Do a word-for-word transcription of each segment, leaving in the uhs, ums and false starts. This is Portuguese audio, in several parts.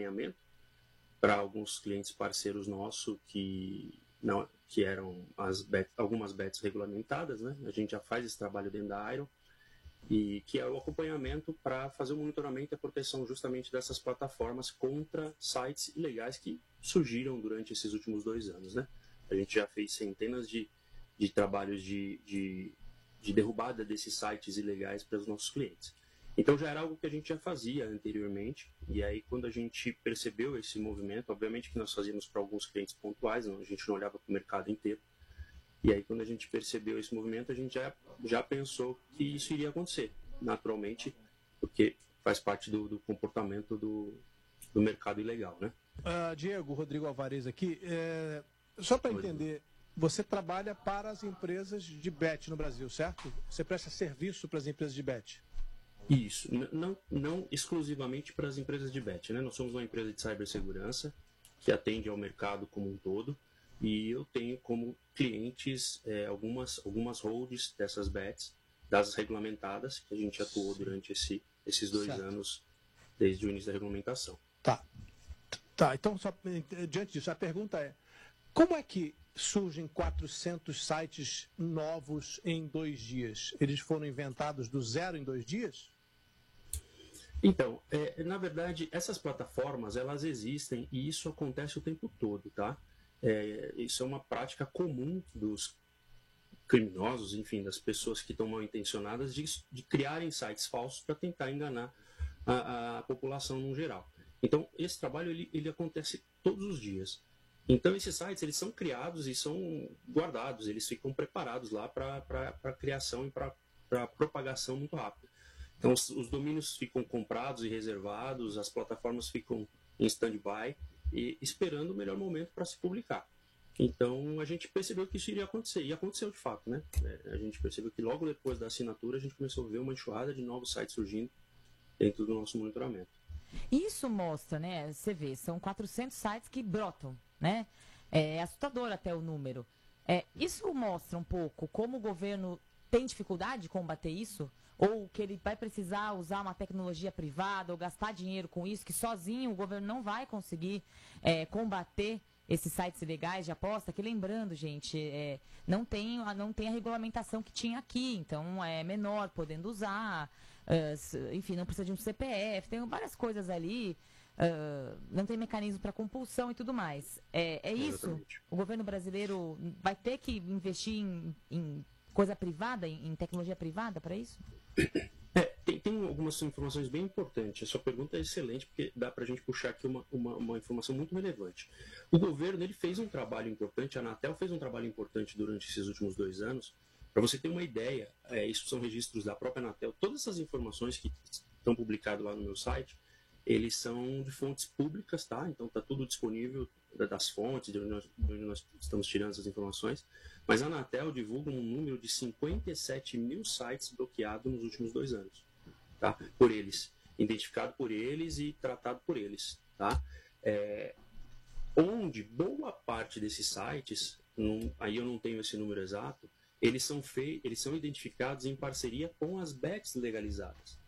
acompanhamento para alguns clientes parceiros nossos que, não, que eram as bet, algumas bets regulamentadas, né? A gente já faz esse trabalho dentro da Iron, e que é o acompanhamento para fazer o monitoramento e a proteção justamente dessas plataformas contra sites ilegais que surgiram durante esses últimos dois anos, né? A gente já fez centenas de, de trabalhos de, de, de derrubada desses sites ilegais para os nossos clientes. Então já era algo que a gente já fazia anteriormente, e aí quando a gente percebeu esse movimento, obviamente que nós fazíamos para alguns clientes pontuais, não, a gente não olhava para o mercado inteiro, e aí quando a gente percebeu esse movimento, a gente já, já pensou que isso iria acontecer, naturalmente, porque faz parte do, do comportamento do, do mercado ilegal, né? Uh, Diego, Rodrigo Alvarez aqui, é, só para entender, você trabalha para as empresas de bet no Brasil, certo? Você presta serviço para as empresas de bet? Isso, não, não exclusivamente para as empresas de bet, né? Nós somos uma empresa de cibersegurança que atende ao mercado como um todo, e eu tenho como clientes é, algumas, algumas holds dessas bets, das regulamentadas, que a gente atuou durante esse, esses dois certo. anos, desde o início da regulamentação. Tá, tá. Então, só, diante disso, a pergunta é, como é que surgem quatrocentos sites novos em dois dias? Eles foram inventados do zero em dois dias? Então, é, na verdade, essas plataformas, elas existem e isso acontece o tempo todo, tá? É, isso é uma prática comum dos criminosos, enfim, das pessoas que estão mal intencionadas de, de criarem sites falsos para tentar enganar a, a população no geral. Então, esse trabalho ele, ele acontece todos os dias. Então, esses sites eles são criados e são guardados, eles ficam preparados lá para a criação e para a propagação muito rápida. Então, os, os domínios ficam comprados e reservados, as plataformas ficam em stand-by e esperando o melhor momento para se publicar. Então, a gente percebeu que isso iria acontecer, e aconteceu de fato, né? A gente percebeu que logo depois da assinatura, a gente começou a ver uma enxurrada de novos sites surgindo dentro do nosso monitoramento. Isso mostra, né? Você vê, são quatrocentos sites que brotam, né? É assustador até o número. É, isso mostra um pouco como o governo tem dificuldade de combater isso? Ou que ele vai precisar usar uma tecnologia privada ou gastar dinheiro com isso, que sozinho o governo não vai conseguir é, combater esses sites ilegais de aposta, que lembrando, gente, é, não, tem, não tem a regulamentação que tinha aqui, então é menor podendo usar, uh, enfim, não precisa de um C P F, tem várias coisas ali, uh, não tem mecanismo para compulsão e tudo mais. É, é isso? Exatamente. O governo brasileiro vai ter que investir em, em coisa privada, em, em tecnologia privada para isso? É, tem, tem algumas informações bem importantes. A sua pergunta é excelente, porque dá para a gente puxar aqui uma, uma, uma informação muito relevante. O governo ele fez um trabalho importante, a Anatel fez um trabalho importante durante esses últimos dois anos. Para você ter uma ideia, é, isso são registros da própria Anatel. Todas essas informações que estão publicadas lá no meu site, eles são de fontes públicas, tá? Então está tudo disponível das fontes, de onde nós, de onde nós estamos tirando essas informações. Mas a Anatel divulga um número de cinquenta e sete mil sites bloqueados nos últimos dois anos, tá? Por eles, identificado por eles e tratado por eles, tá? É, onde boa parte desses sites, não, aí eu não tenho esse número exato, eles são, fei, eles são identificados em parceria com as bets legalizadas.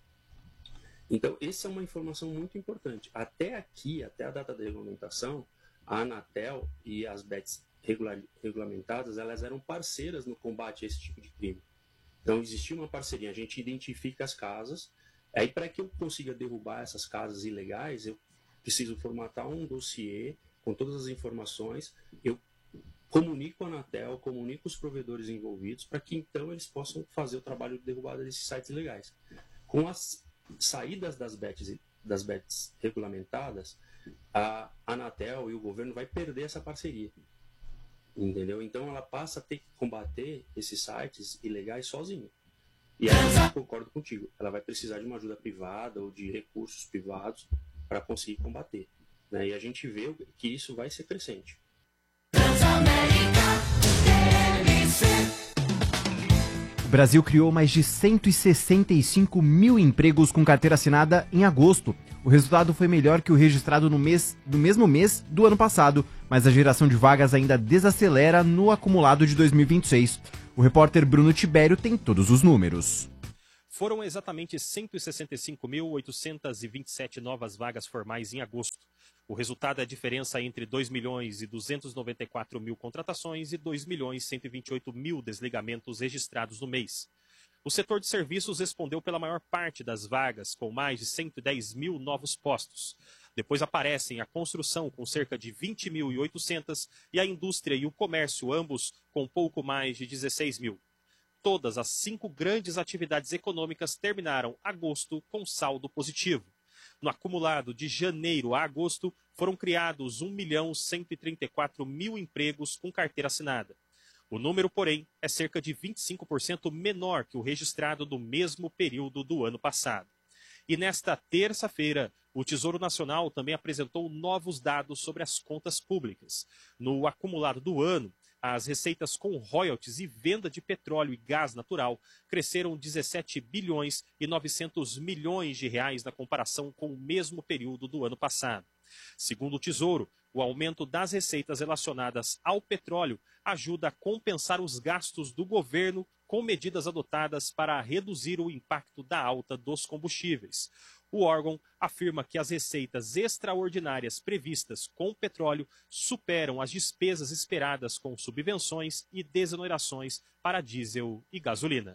Então, essa é uma informação muito importante. Até aqui, até a data da regulamentação, a Anatel e as bets regular, regulamentadas, elas eram parceiras no combate a esse tipo de crime. Então, existia uma parceria. A gente identifica as casas. Aí, para que eu consiga derrubar essas casas ilegais, eu preciso formatar um dossiê com todas as informações. Eu comunico a Anatel, comunico os provedores envolvidos, para que, então, eles possam fazer o trabalho de derrubada desses sites ilegais. Com as saídas das bets, das bets regulamentadas, a Anatel e o governo vai perder essa parceria, entendeu? Então ela passa a ter que combater esses sites ilegais sozinha. E aí eu concordo contigo, ela vai precisar de uma ajuda privada ou de recursos privados para conseguir combater, né? E a gente vê que isso vai ser crescente. O Brasil criou mais de cento e sessenta e cinco mil empregos com carteira assinada em agosto. O resultado foi melhor que o registrado no, mês, no mesmo mês do ano passado, mas a geração de vagas ainda desacelera no acumulado de dois mil e vinte e seis. O repórter Bruno Tibério tem todos os números. Foram exatamente cento e sessenta e cinco mil oitocentas e vinte e sete novas vagas formais em agosto. O resultado é a diferença entre dois milhões e duzentos e noventa e quatro mil contratações e dois milhões e cento e vinte e oito mil desligamentos registrados no mês. O setor de serviços respondeu pela maior parte das vagas, com mais de cento e dez mil novos postos. Depois aparecem a construção, com cerca de vinte mil e oitocentos, e a indústria e o comércio, ambos com pouco mais de dezesseis mil. Todas as cinco grandes atividades econômicas terminaram agosto com saldo positivo. No acumulado de janeiro a agosto, foram criados um milhão cento e trinta e quatro mil empregos com carteira assinada. O número, porém, é cerca de vinte e cinco por cento menor que o registrado no mesmo período do ano passado. E nesta terça-feira, o Tesouro Nacional também apresentou novos dados sobre as contas públicas. No acumulado do ano, as receitas com royalties e venda de petróleo e gás natural cresceram dezessete bilhões e novecentos milhões de reais na comparação com o mesmo período do ano passado. Segundo o Tesouro, o aumento das receitas relacionadas ao petróleo ajuda a compensar os gastos do governo com medidas adotadas para reduzir o impacto da alta dos combustíveis. O órgão afirma que as receitas extraordinárias previstas com o petróleo superam as despesas esperadas com subvenções e desonerações para diesel e gasolina.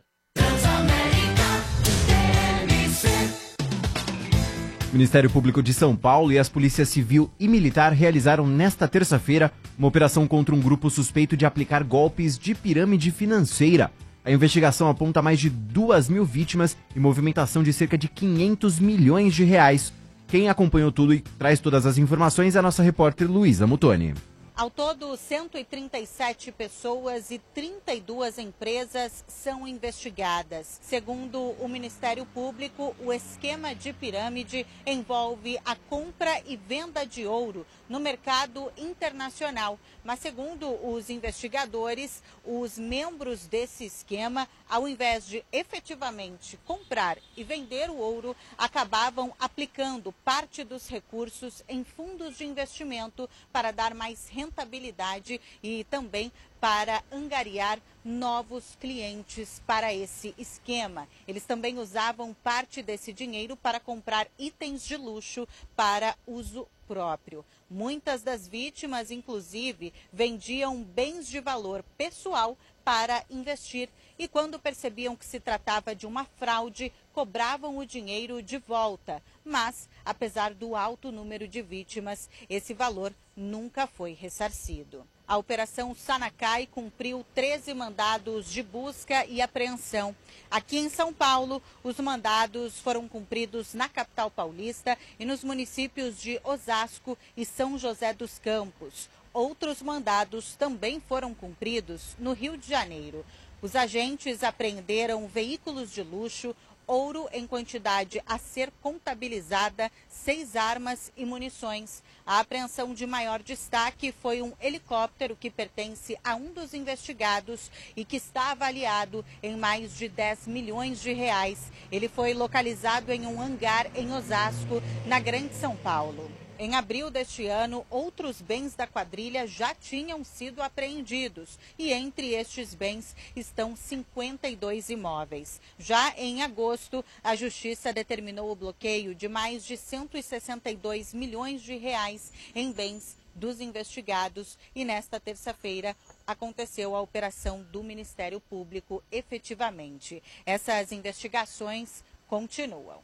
O Ministério Público de São Paulo e as polícias civil e militar realizaram nesta terça-feira uma operação contra um grupo suspeito de aplicar golpes de pirâmide financeira. A investigação aponta mais de duas mil vítimas e movimentação de cerca de quinhentos milhões de reais. Quem acompanhou tudo e traz todas as informações é a nossa repórter Luísa Mutoni. Ao todo, cento e trinta e sete pessoas e trinta e duas empresas são investigadas. Segundo o Ministério Público, o esquema de pirâmide envolve a compra e venda de ouro no mercado internacional. Mas, segundo os investigadores, os membros desse esquema, ao invés de efetivamente comprar e vender o ouro, acabavam aplicando parte dos recursos em fundos de investimento para dar mais rentabilidade e também para angariar novos clientes para esse esquema. Eles também usavam parte desse dinheiro para comprar itens de luxo para uso próprio. Muitas das vítimas, inclusive, vendiam bens de valor pessoal para investir e, quando percebiam que se tratava de uma fraude, cobravam o dinheiro de volta. Mas, apesar do alto número de vítimas, esse valor nunca foi ressarcido. A Operação Sanacai cumpriu treze mandados de busca e apreensão. Aqui em São Paulo, os mandados foram cumpridos na capital paulista e nos municípios de Osasco e São José dos Campos. Outros mandados também foram cumpridos no Rio de Janeiro. Os agentes apreenderam veículos de luxo, ouro em quantidade a ser contabilizada, seis armas e munições. A apreensão de maior destaque foi um helicóptero que pertence a um dos investigados e que está avaliado em mais de dez milhões de reais. Ele foi localizado em um hangar em Osasco, na Grande São Paulo. Em abril deste ano, outros bens da quadrilha já tinham sido apreendidos e entre estes bens estão cinquenta e dois imóveis. Já em agosto, a Justiça determinou o bloqueio de mais de cento e sessenta e dois milhões de reais em bens dos investigados e nesta terça-feira aconteceu a operação do Ministério Público efetivamente. Essas investigações continuam.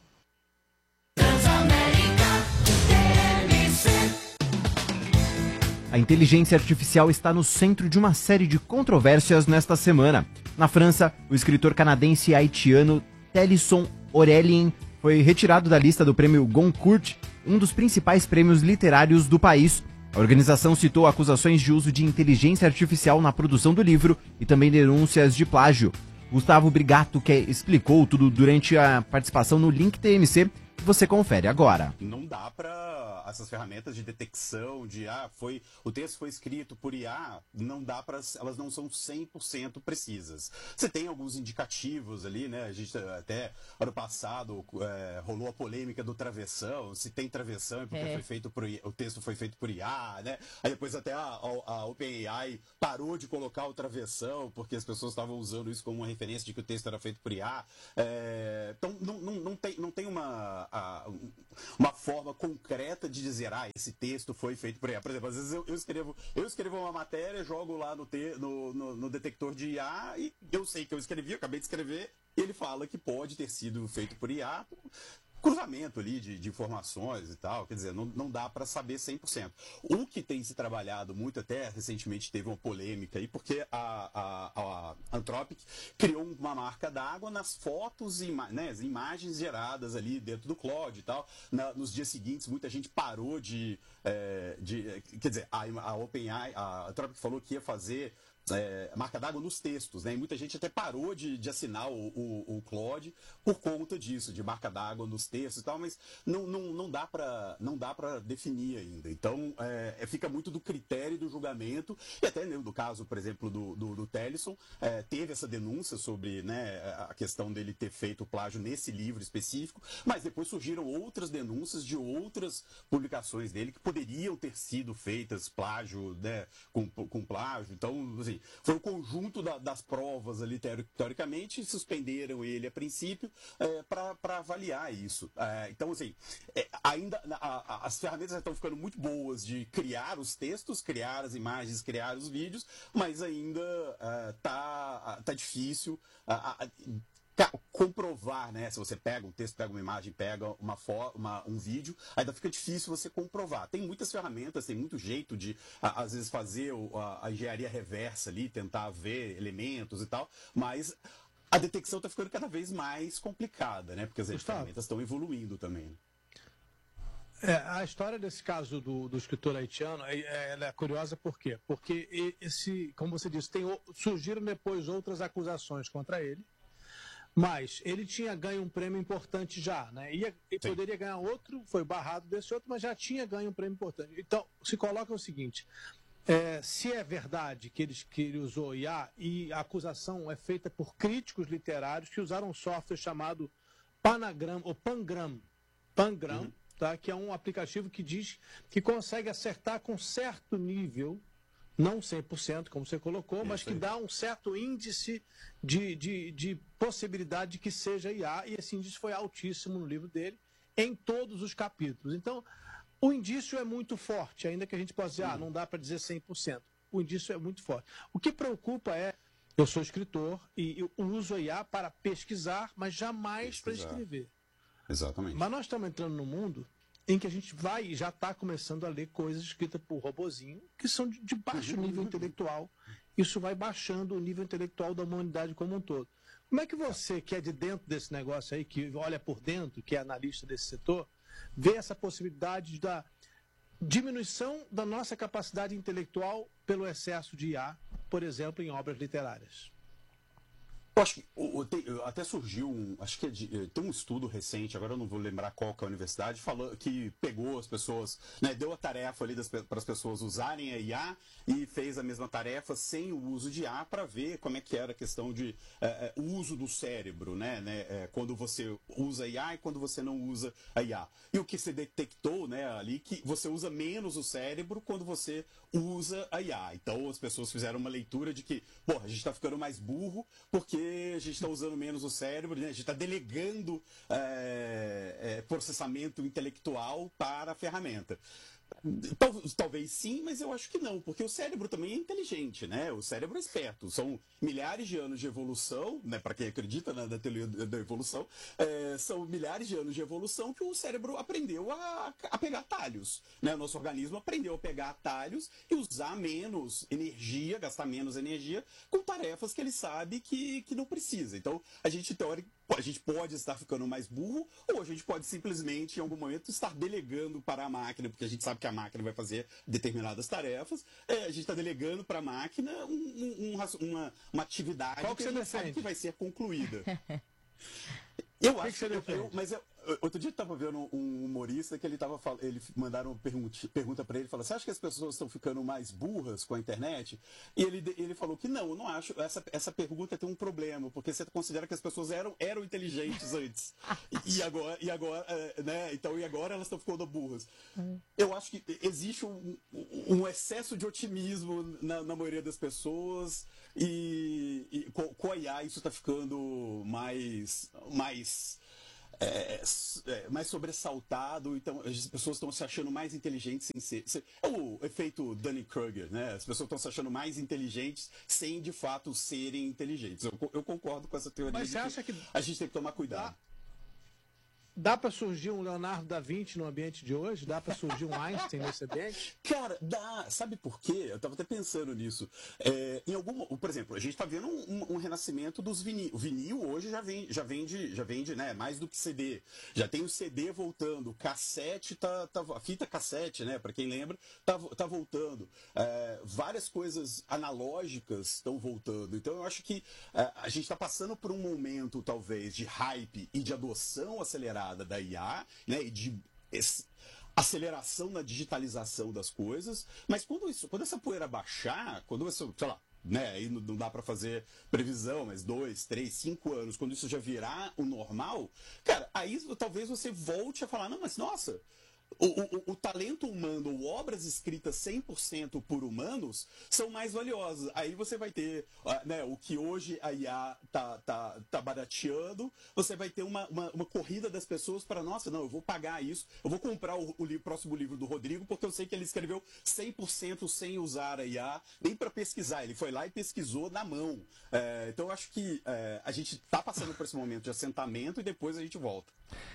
A inteligência artificial está no centro de uma série de controvérsias nesta semana. Na França, o escritor canadense haitiano Télisson Aurélien foi retirado da lista do prêmio Goncourt, um dos principais prêmios literários do país. A organização citou acusações de uso de inteligência artificial na produção do livro e também denúncias de plágio. Gustavo Brigato que explicou tudo durante a participação no Link T M C, que você confere agora. Não dá para essas ferramentas de detecção de ah, foi o texto foi escrito por I A, não dá para elas não são cem por cento precisas. Você tem alguns indicativos ali, né? A gente até ano passado é, rolou a polêmica do travessão, se tem travessão é porque é. foi feito por I A, o texto foi feito por I A, né? Aí depois até a, a, a OpenAI parou de colocar o travessão porque as pessoas estavam usando isso como uma referência de que o texto era feito por I A. É, então não, não, não tem, não tem uma, a, uma forma concreta de dizer, ah, esse texto foi feito por I A. Por exemplo, às vezes eu, eu, escrevo, eu escrevo uma matéria, jogo lá no, te, no, no, no detector de I A e eu sei que eu escrevi, eu acabei de escrever, e ele fala que pode ter sido feito por I A, cruzamento ali de, de informações e tal, quer dizer, não, não dá para saber cem por cento. O que tem se trabalhado muito, até recentemente teve uma polêmica aí, porque a, a, a Anthropic criou uma marca d'água nas fotos e né, as imagens geradas ali dentro do Claude e tal. Na, nos dias seguintes, muita gente parou de... É, de quer dizer, a, a OpenAI, a Anthropic falou que ia fazer É, marca d'água nos textos, né? E muita gente até parou de, de assinar o, o, o Claude por conta disso, de marca d'água nos textos e tal, mas não, não, não dá para não dá para definir ainda. Então, é, fica muito do critério do julgamento, e até no caso, por exemplo, do, do, do Tellison, é, teve essa denúncia sobre né, a questão dele ter feito plágio nesse livro específico, mas depois surgiram outras denúncias de outras publicações dele que poderiam ter sido feitas plágio, né, com, com plágio. Então, assim, foi o conjunto da, das provas ali, teoricamente, suspenderam ele a princípio é, para avaliar isso. É, então, assim, é, ainda a, a, as ferramentas estão ficando muito boas de criar os textos, criar as imagens, criar os vídeos, mas ainda é, tá, tá difícil a, a, comprovar, né? Se você pega um texto, pega uma imagem, pega uma foto, uma, um vídeo, ainda fica difícil você comprovar. Tem muitas ferramentas, tem muito jeito de, a, às vezes, fazer o, a, a engenharia reversa ali, tentar ver elementos e tal, mas a detecção está ficando cada vez mais complicada, né? Porque as Gustavo, ferramentas estão evoluindo também. É, a história desse caso do, do escritor haitiano, é, é, ela é curiosa por quê? Porque esse, como você disse, tem, surgiram depois outras acusações contra ele. Mas ele tinha ganho um prêmio importante já, né? Ia, ele Sim. poderia ganhar outro, foi barrado desse outro, mas já tinha ganho um prêmio importante. Então, se coloca o seguinte, é, se é verdade que ele, que ele usou I A, e a acusação é feita por críticos literários que usaram um software chamado Panagram, ou Pangram, Pangram, uhum. tá? Que é um aplicativo que diz que consegue acertar com certo nível, não cem por cento, como você colocou, Isso mas que aí. dá um certo índice de, de, de possibilidade de que seja I A, e esse índice foi altíssimo no livro dele, em todos os capítulos. Então, o indício é muito forte, ainda que a gente possa dizer, ah, não dá para dizer cem por cento. O indício é muito forte. O que preocupa é, eu sou escritor e eu uso a I A para pesquisar, mas jamais para escrever. Exatamente. Mas nós estamos entrando num mundo em que a gente vai e já está começando a ler coisas escritas por robozinho, que são de, de baixo nível intelectual. Isso vai baixando o nível intelectual da humanidade como um todo. Como é que você, que é de dentro desse negócio aí, que olha por dentro, que é analista desse setor, vê essa possibilidade da diminuição da nossa capacidade intelectual pelo excesso de I A, por exemplo, em obras literárias? Eu acho que o, tem, até surgiu um, acho que é de, tem um estudo recente, agora eu não vou lembrar qual que é a universidade, falou que pegou as pessoas, né, deu a tarefa ali para as pessoas usarem a I A e fez a mesma tarefa sem o uso de I A para ver como é que era a questão de é, é, uso do cérebro, né, né é, quando você usa a I A e quando você não usa a I A. E o que se detectou, né, ali, que você usa menos o cérebro quando você usa a I A. Então as pessoas fizeram uma leitura de que, pô, a gente está ficando mais burro porque a gente está usando menos o cérebro, né? A gente está delegando é, é, processamento intelectual para a ferramenta. Tal, talvez sim, mas eu acho que não, porque o cérebro também é inteligente, né? O cérebro é esperto. São milhares de anos de evolução, né? Para quem acredita na, na teoria da evolução, é, são milhares de anos de evolução que o cérebro aprendeu a, a pegar atalhos, né? O nosso organismo aprendeu a pegar atalhos e usar menos energia, gastar menos energia com tarefas que ele sabe que, que não precisa. Então, a gente, teórico, a gente pode estar ficando mais burro, ou a gente pode simplesmente, em algum momento, estar delegando para a máquina, porque a gente sabe que a máquina vai fazer determinadas tarefas, é, a gente está delegando para a máquina um, um, um, uma, uma atividade Qual que, que a você gente defende? sabe que vai ser concluída. Eu que acho que você que, eu, defende? eu, mas eu, outro dia eu estava vendo um humorista que ele tava ele mandaram uma pergunta, pergunta para ele, falou: você acha que as pessoas estão ficando mais burras com a internet? E ele, ele falou que não, eu não acho. Essa, essa pergunta tem um problema, porque você considera que as pessoas eram, eram inteligentes antes. E, e agora, e agora né? Então, e agora elas estão ficando burras. Eu acho que existe um, um excesso de otimismo na, na maioria das pessoas, e, e com, com a I A isso está ficando mais. mais é, é, mais sobressaltado, então as pessoas estão se achando mais inteligentes sem ser... ser é o efeito Dunning-Kruger, né? As pessoas estão se achando mais inteligentes sem, de fato, serem inteligentes. Eu, eu concordo com essa teoria. Mas de você acha que a gente tem que tomar cuidado. Dá para surgir um Leonardo da Vinci no ambiente de hoje? Dá para surgir um Einstein nesse ambiente? Cara, dá. Sabe por quê? Eu tava até pensando nisso. É, em alguma, por exemplo, a gente tá vendo um, um, um renascimento dos vinil. O vinil hoje já vem, já vende, já vende, né, mais do que C D. Já tem o C D voltando, o cassete tá, tá a fita cassete, né, para quem lembra, tá, tá voltando. É, várias coisas analógicas estão voltando. Então eu acho que é, a gente tá passando por um momento talvez de hype e de adoção acelerada da I A, né, e de esse, aceleração na digitalização das coisas, mas quando, isso, quando essa poeira baixar, quando isso, sei lá, né, aí não, não dá para fazer previsão, mas dois, três, cinco anos, quando isso já virar o normal, cara, aí talvez você volte a falar, não, mas nossa, O, o, o talento humano, ou obras escritas cem por cento por humanos, são mais valiosas. Aí você vai ter, né, o que hoje a I A tá, tá, tá barateando, você vai ter uma, uma, uma corrida das pessoas para, nossa, não, eu vou pagar isso, eu vou comprar o, o livro, próximo livro do Rodrigo, porque eu sei que ele escreveu cem por cento sem usar a I A, nem para pesquisar, ele foi lá e pesquisou na mão. É, então eu acho que é, a gente está passando por esse momento de assentamento e depois a gente volta.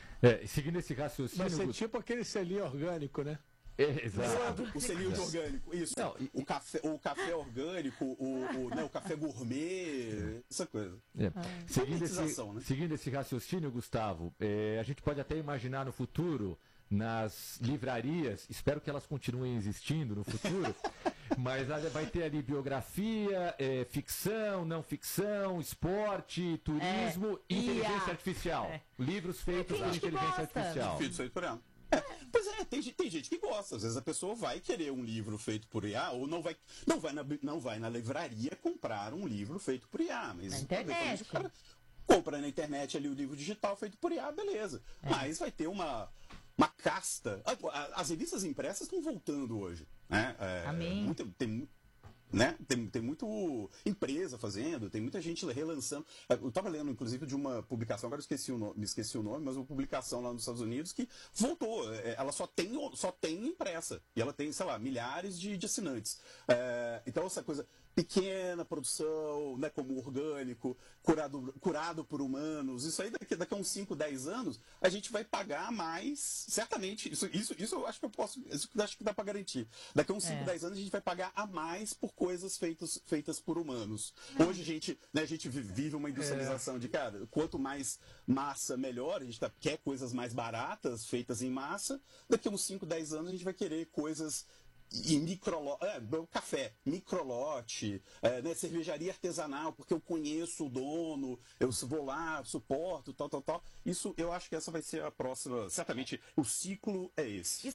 É, seguindo esse raciocínio... Vai ser tipo aquele selinho orgânico, né? É, exato. O selinho de orgânico, isso. Não, e, o, café, o café orgânico, o, o, né, o café gourmet, essa coisa. É. Seguindo, esse, né? seguindo esse raciocínio, Gustavo, é, a gente pode até imaginar no futuro, nas livrarias, espero que elas continuem existindo no futuro, mas vai ter ali biografia, é, ficção, não ficção, esporte, turismo, é, e inteligência a... artificial. É. Livros feitos por inteligência gosta. artificial. Feito feito por ela. É, pois é, tem, tem gente que gosta. Às vezes a pessoa vai querer um livro feito por I A, ou não vai, não vai, na, não vai na livraria comprar um livro feito por I A. Mas na internet. O cara compra na internet ali o livro digital feito por I A, beleza. É. Mas vai ter uma... uma casta. As revistas impressas estão voltando hoje. Né? É, Amém. Muito, tem, né? tem, tem muito empresa fazendo, tem muita gente relançando. Eu estava lendo, inclusive, de uma publicação, agora eu esqueci o nome, me esqueci o nome, mas uma publicação lá nos Estados Unidos que voltou. Ela só tem, só tem impressa. E ela tem, sei lá, milhares de, de assinantes. É, então, essa coisa. Pequena produção, né, como orgânico, curado, curado por humanos, isso aí daqui, daqui a uns cinco, dez anos, a gente vai pagar mais, certamente, isso, isso, isso eu acho que eu posso, isso eu acho que dá para garantir. Daqui a uns cinco, dez anos a gente vai pagar a mais por coisas feitas, feitas por humanos. Hoje a gente, né, a gente vive uma industrialização é. de, cara, quanto mais massa, melhor, a gente tá, quer coisas mais baratas, feitas em massa, daqui a uns cinco, dez anos a gente vai querer coisas e microlote, é, café, microlote, é, né, cervejaria artesanal, porque eu conheço o dono, eu vou lá, suporto, tal, tal, tal. Isso, eu acho que essa vai ser a próxima, certamente, o ciclo é esse.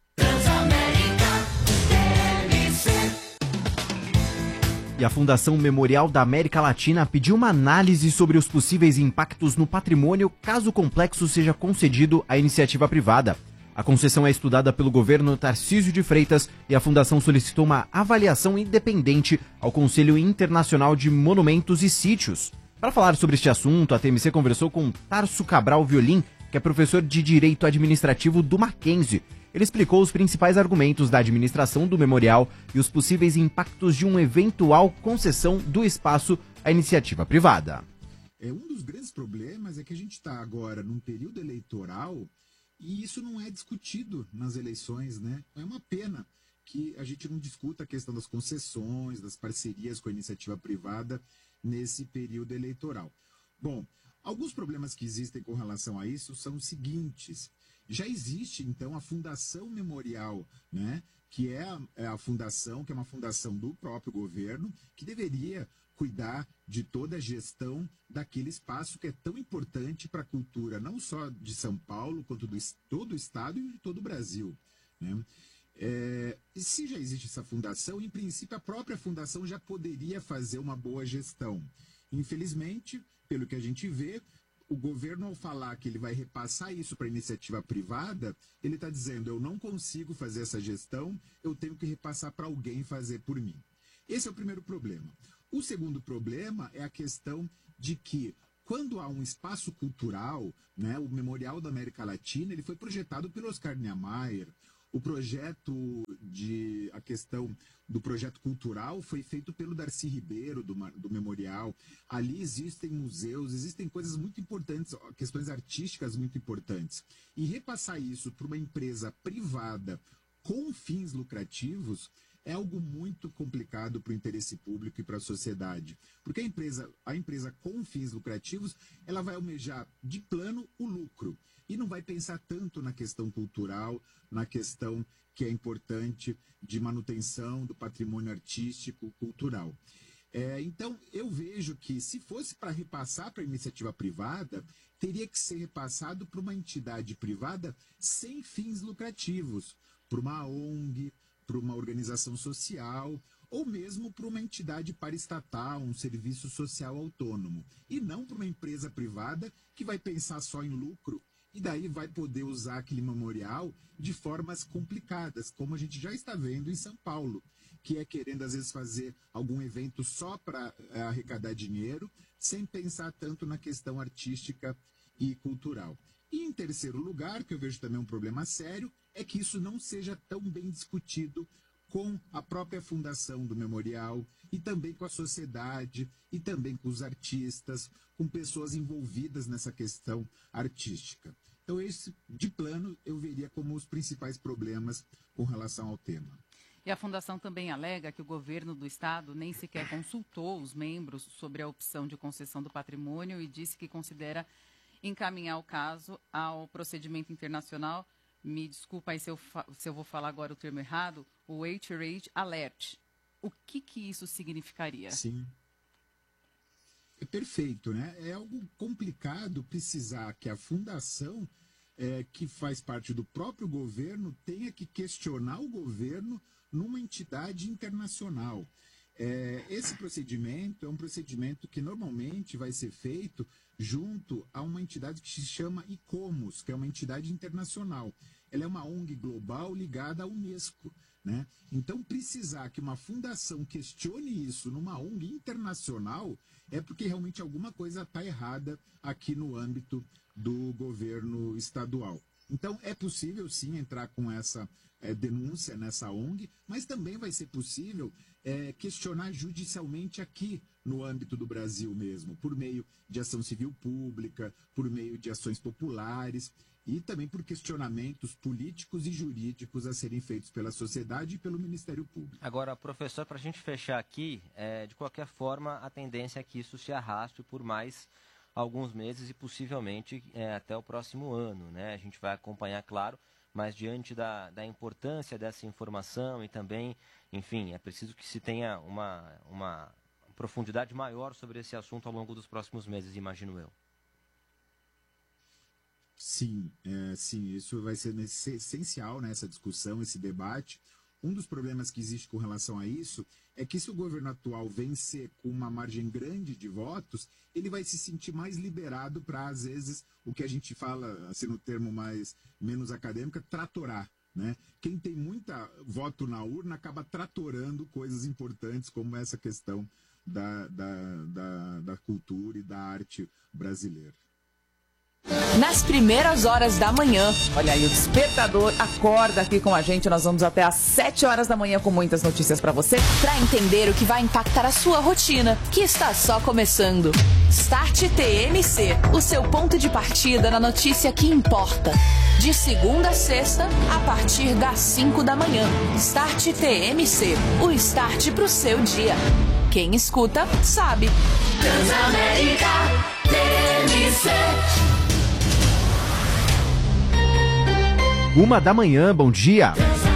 E a Fundação Memorial da América Latina pediu uma análise sobre os possíveis impactos no patrimônio caso o complexo seja concedido à iniciativa privada. A concessão é estudada pelo governo Tarcísio de Freitas e a Fundação solicitou uma avaliação independente ao Conselho Internacional de Monumentos e Sítios. Para falar sobre este assunto, a T M C conversou com Tarso Cabral Violim, que é professor de Direito Administrativo do Mackenzie. Ele explicou os principais argumentos da administração do memorial e os possíveis impactos de uma eventual concessão do espaço à iniciativa privada. É, um dos grandes problemas é que a gente está agora num período eleitoral e isso não é discutido nas eleições, né? É uma pena que a gente não discuta a questão das concessões, das parcerias com a iniciativa privada nesse período eleitoral. Bom, alguns problemas que existem com relação a isso são os seguintes. Já existe, então, a Fundação Memorial, né? Que é a, é a fundação, que é uma fundação do próprio governo, que deveria cuidar de toda a gestão daquele espaço que é tão importante para a cultura, não só de São Paulo, quanto de todo o estado e de todo o Brasil, né? É, e se já existe essa fundação, em princípio a própria fundação já poderia fazer uma boa gestão. Infelizmente, pelo que a gente vê, o governo, ao falar que ele vai repassar isso para a iniciativa privada, ele está dizendo, eu não consigo fazer essa gestão, eu tenho que repassar para alguém fazer por mim. Esse é o primeiro problema. O segundo problema é a questão de que quando há um espaço cultural, né, o Memorial da América Latina, ele foi projetado pelo Oscar Niemeyer. O projeto de a questão do projeto cultural foi feito pelo Darcy Ribeiro do, do Memorial. Ali existem museus, existem coisas muito importantes, questões artísticas muito importantes. E repassar isso para uma empresa privada com fins lucrativos é algo muito complicado para o interesse público e para a sociedade. Porque a empresa, a empresa com fins lucrativos, ela vai almejar de plano o lucro. E não vai pensar tanto na questão cultural, na questão que é importante de manutenção do patrimônio artístico, cultural. É, então, eu vejo que se fosse para repassar para a iniciativa privada, teria que ser repassado para uma entidade privada sem fins lucrativos, para uma O N G, para uma organização social, ou mesmo para uma entidade paraestatal, um serviço social autônomo, e não para uma empresa privada que vai pensar só em lucro, e daí vai poder usar aquele memorial de formas complicadas, como a gente já está vendo em São Paulo, que é querendo às vezes fazer algum evento só para é, arrecadar dinheiro, sem pensar tanto na questão artística e cultural. E em terceiro lugar, que eu vejo também um problema sério, é que isso não seja tão bem discutido com a própria fundação do memorial e também com a sociedade e também com os artistas, com pessoas envolvidas nessa questão artística. Então, esse, de plano, eu veria como os principais problemas com relação ao tema. E a Fundação também alega que o governo do Estado nem sequer consultou os membros sobre a opção de concessão do patrimônio e disse que considera encaminhar o caso ao procedimento internacional. Me desculpa aí se eu, se eu vou falar agora o termo errado, o Outrage Alert. O que, que isso significaria? Sim. É perfeito, né? É algo complicado precisar que a fundação, é, que faz parte do próprio governo, tenha que questionar o governo numa entidade internacional. É, esse procedimento é um procedimento que normalmente vai ser feito junto a uma entidade que se chama ICOMOS, que é uma entidade internacional. Ela é uma O N G global ligada à Unesco, né? Então, precisar que uma fundação questione isso numa O N G internacional é porque realmente alguma coisa está errada aqui no âmbito do governo estadual. Então, é possível, sim, entrar com essa é, denúncia nessa O N G, mas também vai ser possível é, questionar judicialmente aqui no âmbito do Brasil mesmo, por meio de ação civil pública, por meio de ações populares e também por questionamentos políticos e jurídicos a serem feitos pela sociedade e pelo Ministério Público. Agora, professor, para a gente fechar aqui, é, de qualquer forma, a tendência é que isso se arraste por mais alguns meses e possivelmente é, até o próximo ano, né? A gente vai acompanhar, claro, mas diante da, da importância dessa informação e também, enfim, é preciso que se tenha uma, uma profundidade maior sobre esse assunto ao longo dos próximos meses, imagino eu. Sim, é, sim, isso vai ser essencial, né, essa discussão, esse debate. Um dos problemas que existe com relação a isso é que se o governo atual vencer com uma margem grande de votos, ele vai se sentir mais liberado para, às vezes, o que a gente fala, assim, no termo mais menos acadêmico, tratorar, né? Quem tem muita voto na urna acaba tratorando coisas importantes como essa questão da, da, da, da cultura e da arte brasileira. Nas primeiras horas da manhã. Olha aí, o despertador acorda aqui com a gente. Nós vamos até às sete horas da manhã com muitas notícias para você, para entender o que vai impactar a sua rotina, que está só começando. Start T M C, o seu ponto de partida na notícia que importa. De segunda a sexta, a partir das cinco da manhã. Start T M C, o start pro seu dia. Quem escuta, sabe. Transamérica T M C. Uma da manhã, bom dia.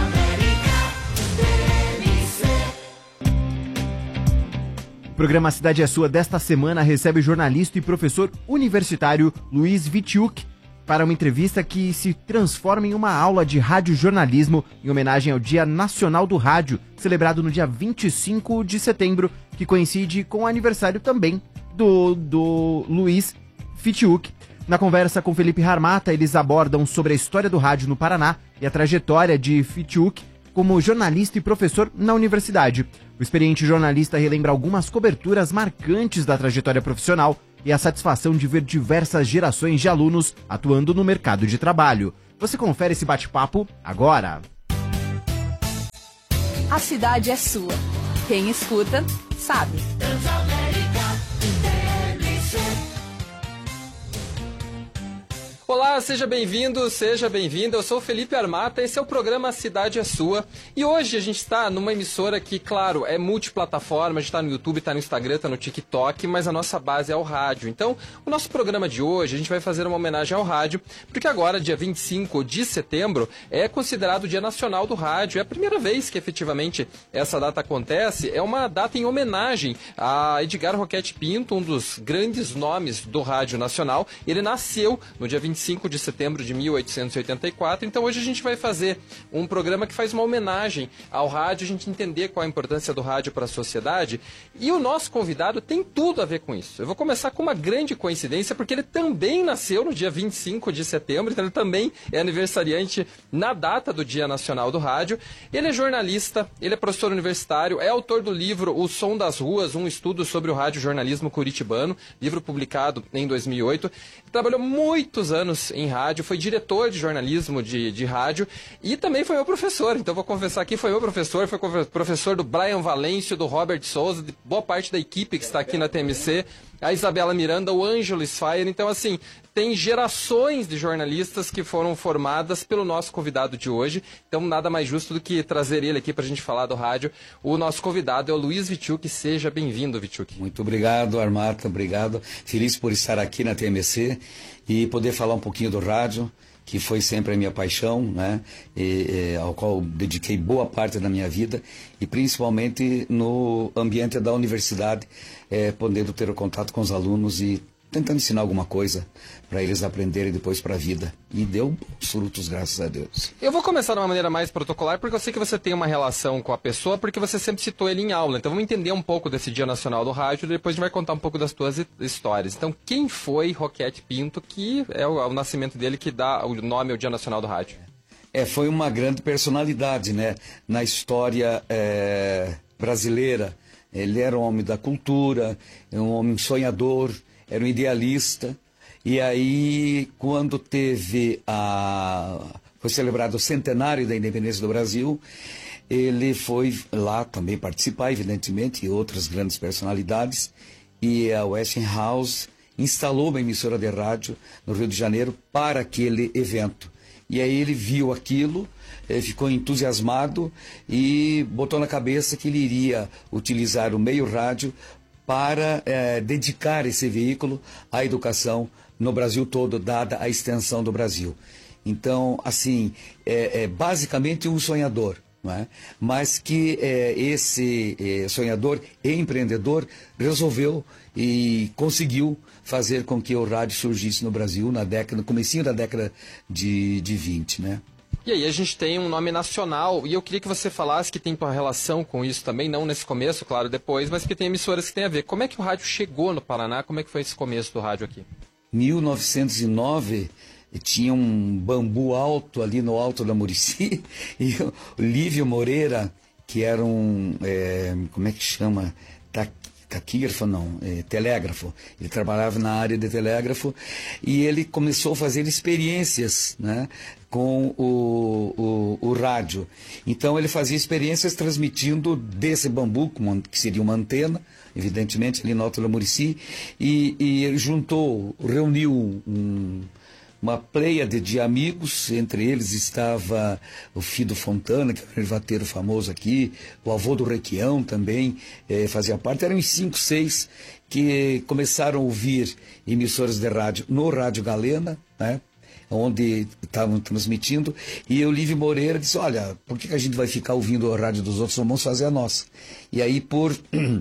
O programa Cidade é Sua desta semana recebe o jornalista e professor universitário Luiz Witczuk para uma entrevista que se transforma em uma aula de radiojornalismo em homenagem ao Dia Nacional do Rádio, celebrado no dia vinte e cinco de setembro, que coincide com o aniversário também do, do Luiz Witczuk. Na conversa com Felipe Harmata, eles abordam sobre a história do rádio no Paraná e a trajetória de Witczuk como jornalista e professor na universidade. O experiente jornalista relembra algumas coberturas marcantes da trajetória profissional, e a satisfação de ver diversas gerações de alunos atuando no mercado de trabalho. Você confere esse bate-papo agora. A cidade é sua. Quem escuta, sabe. Olá, seja bem-vindo, seja bem-vinda. Eu sou o Felipe Armata, esse é o programa Cidade é Sua. E hoje a gente está numa emissora que, claro, é multiplataforma, a gente está no YouTube, está no Instagram, está no TikTok, mas a nossa base é o rádio. Então, o nosso programa de hoje, a gente vai fazer uma homenagem ao rádio, porque agora, dia vinte e cinco de setembro, é considerado o Dia Nacional do Rádio. É a primeira vez que efetivamente essa data acontece, é uma data em homenagem a Edgar Roquette Pinto, um dos grandes nomes do rádio nacional. Ele nasceu no dia vinte e cinco de setembro de mil oitocentos e oitenta e quatro, então hoje a gente vai fazer um programa que faz uma homenagem ao rádio, a gente entender qual a importância do rádio para a sociedade, e o nosso convidado tem tudo a ver com isso. Eu vou começar com uma grande coincidência, porque ele também nasceu no dia vinte e cinco de setembro, então ele também é aniversariante na data do Dia Nacional do Rádio. Ele é jornalista, ele é professor universitário, é autor do livro O Som das Ruas, um estudo sobre o rádio jornalismo curitibano, livro publicado em dois mil e oito. Trabalhou muitos anos em rádio, foi diretor de jornalismo de, de rádio e também foi meu professor. Então vou confessar aqui, foi meu professor, foi professor do Brian Valêncio, do Robert Souza, de boa parte da equipe que está aqui na T M C, a Isabela Miranda, o Ângelo Sfire. Então, assim, tem gerações de jornalistas que foram formadas pelo nosso convidado de hoje. Então, nada mais justo do que trazer ele aqui para a gente falar do rádio. O nosso convidado é o Luiz Witschuk. Seja bem-vindo, Witschuk. Muito obrigado, Armata. Obrigado. Feliz por estar aqui na T M C e poder falar um pouquinho do rádio, que foi sempre a minha paixão, né? E, e, ao qual dediquei boa parte da minha vida, e principalmente no ambiente da universidade, é, podendo ter o contato com os alunos e tentando ensinar alguma coisa para eles aprenderem depois para a vida. E deu bons frutos, graças a Deus. Eu vou começar de uma maneira mais protocolar, porque eu sei que você tem uma relação com a pessoa, porque você sempre citou ele em aula. Então vamos entender um pouco desse Dia Nacional do Rádio, e depois a gente vai contar um pouco das tuas histórias. Então, quem foi Roquette Pinto, que é o, o nascimento dele que dá o nome ao Dia Nacional do Rádio? É, foi uma grande personalidade, né? Na história é, brasileira. Ele era um homem da cultura, um homem sonhador, era um idealista. E aí, quando teve a... foi celebrado o centenário da independência do Brasil, ele foi lá também participar, evidentemente, e outras grandes personalidades. E a Westinghouse instalou uma emissora de rádio no Rio de Janeiro para aquele evento. E aí ele viu aquilo, ficou entusiasmado e botou na cabeça que ele iria utilizar o meio rádio para é, dedicar esse veículo à educação no Brasil todo, dada a extensão do Brasil. Então, assim, é, é basicamente um sonhador, não é? Mas que é, esse é, sonhador e empreendedor resolveu e conseguiu fazer com que o rádio surgisse no Brasil na década, no comecinho da década de, de vinte, né? E aí a gente tem um nome nacional, e eu queria que você falasse que tem uma relação com isso também, não nesse começo, claro, depois, mas que tem emissoras que tem a ver. Como é que o rádio chegou no Paraná? Como é que foi esse começo do rádio aqui? mil novecentos e nove, tinha um bambu alto ali no alto da Murici, e o Lívio Moreira, que era um, é, como é que chama? Ta taquígrafo, não, é, telégrafo. Ele trabalhava na área de telégrafo e ele começou a fazer experiências, né, com o, o, o rádio. Então ele fazia experiências transmitindo desse bambu, que seria uma antena, evidentemente, ali no Alto da Murici, e, e ele juntou, reuniu um, uma pleiade de amigos, entre eles estava o Fido Fontana, que é um revateiro famoso aqui, o avô do Requião também eh, fazia parte, eram uns cinco, seis que começaram a ouvir emissoras de rádio no Rádio Galena, né, onde estavam transmitindo, e o Lívio Moreira disse, olha, por que a gente vai ficar ouvindo a rádio dos outros, vamos fazer a nossa. E aí, por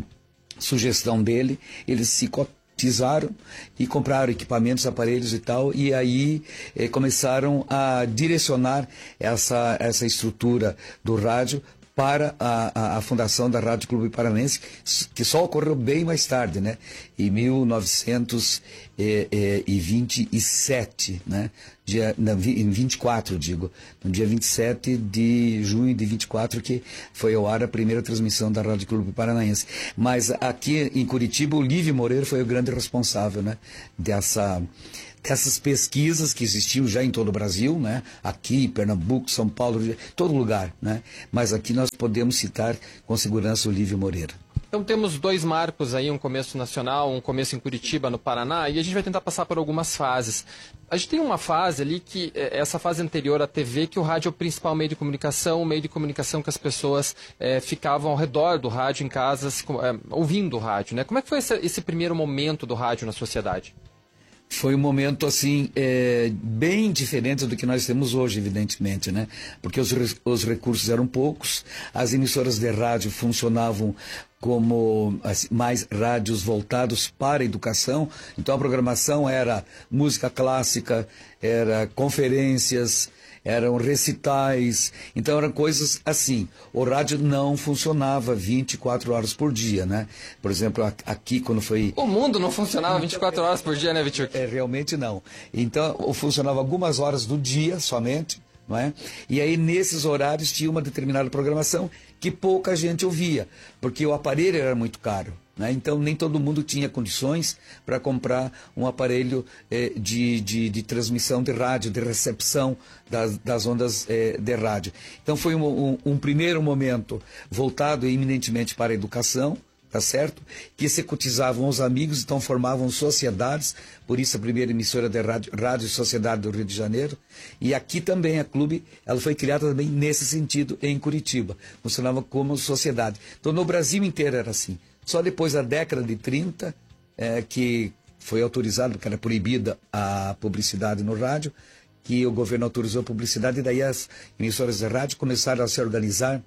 sugestão dele, eles se cotizaram e compraram equipamentos, aparelhos e tal, e aí eh, começaram a direcionar essa, essa estrutura do rádio para a, a, a fundação da Rádio Clube Paranense, que só ocorreu bem mais tarde, né? Em mil novecentos e vinte e sete, né? dia, não, em vinte e quatro, digo, no dia vinte e sete de junho de vinte e quatro, que foi ao ar a primeira transmissão da Rádio Clube Paranaense. Mas aqui em Curitiba, o Lívio Moreira foi o grande responsável, né, dessa... dessas pesquisas que existiam já em todo o Brasil, né? Aqui, Pernambuco, São Paulo, todo lugar, né? Mas aqui nós podemos citar com segurança o Lívio Moreira. Então temos dois marcos aí, um começo nacional, um começo em Curitiba, no Paraná, e a gente vai tentar passar por algumas fases. A gente tem uma fase ali que, essa fase anterior à T V, que o rádio é o principal meio de comunicação, o meio de comunicação que as pessoas é, ficavam ao redor do rádio em casas, é, ouvindo o rádio, né? Como é que foi esse, esse primeiro momento do rádio na sociedade? Foi um momento, assim, é, bem diferente do que nós temos hoje, evidentemente, né? Porque os, os recursos eram poucos, as emissoras de rádio funcionavam como assim, mais rádios voltados para a educação. Então a programação era música clássica, era conferências, eram recitais, então eram coisas assim. O rádio não funcionava vinte e quatro horas por dia, né? Por exemplo, aqui quando foi... O mundo não funcionava vinte e quatro horas por dia, né, Vitor? É, realmente não. Então, funcionava algumas horas do dia somente, não é? E aí, nesses horários, tinha uma determinada programação que pouca gente ouvia, porque o aparelho era muito caro. Né? Então, nem todo mundo tinha condições para comprar um aparelho eh, de, de, de transmissão de rádio, de recepção das, das ondas eh, de rádio. Então, foi um, um, um primeiro momento voltado eminentemente para a educação, tá certo? Que se cotizavam os amigos, então formavam sociedades, por isso a primeira emissora de rádio, Rádio Sociedade do Rio de Janeiro. E aqui também a Clube, ela foi criada também nesse sentido em Curitiba, funcionava como sociedade. Então, no Brasil inteiro era assim. Só depois da década de trinta, é, que foi autorizado, porque era proibida a publicidade no rádio, que o governo autorizou a publicidade, e daí as emissoras de rádio começaram a se organizar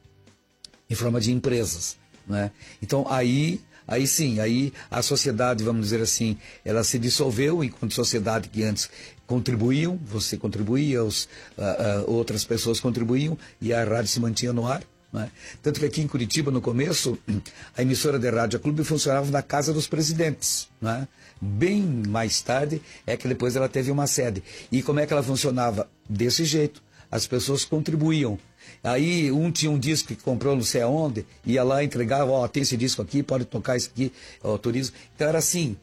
em forma de empresas. Né? Então, aí, aí sim, aí a sociedade, vamos dizer assim, ela se dissolveu, enquanto sociedade que antes contribuíam, você contribuía, os, uh, uh, outras pessoas contribuíam, e a rádio se mantinha no ar. Né? Tanto que aqui em Curitiba, no começo, a emissora de rádio a Clube funcionava na Casa dos Presidentes. Né? Bem mais tarde é que depois ela teve uma sede. E como é que ela funcionava? Desse jeito. As pessoas contribuíam. Aí um tinha um disco que comprou não sei aonde, ia lá, entregava, ó, tem esse disco aqui, pode tocar isso aqui, autorizo. Então era assim,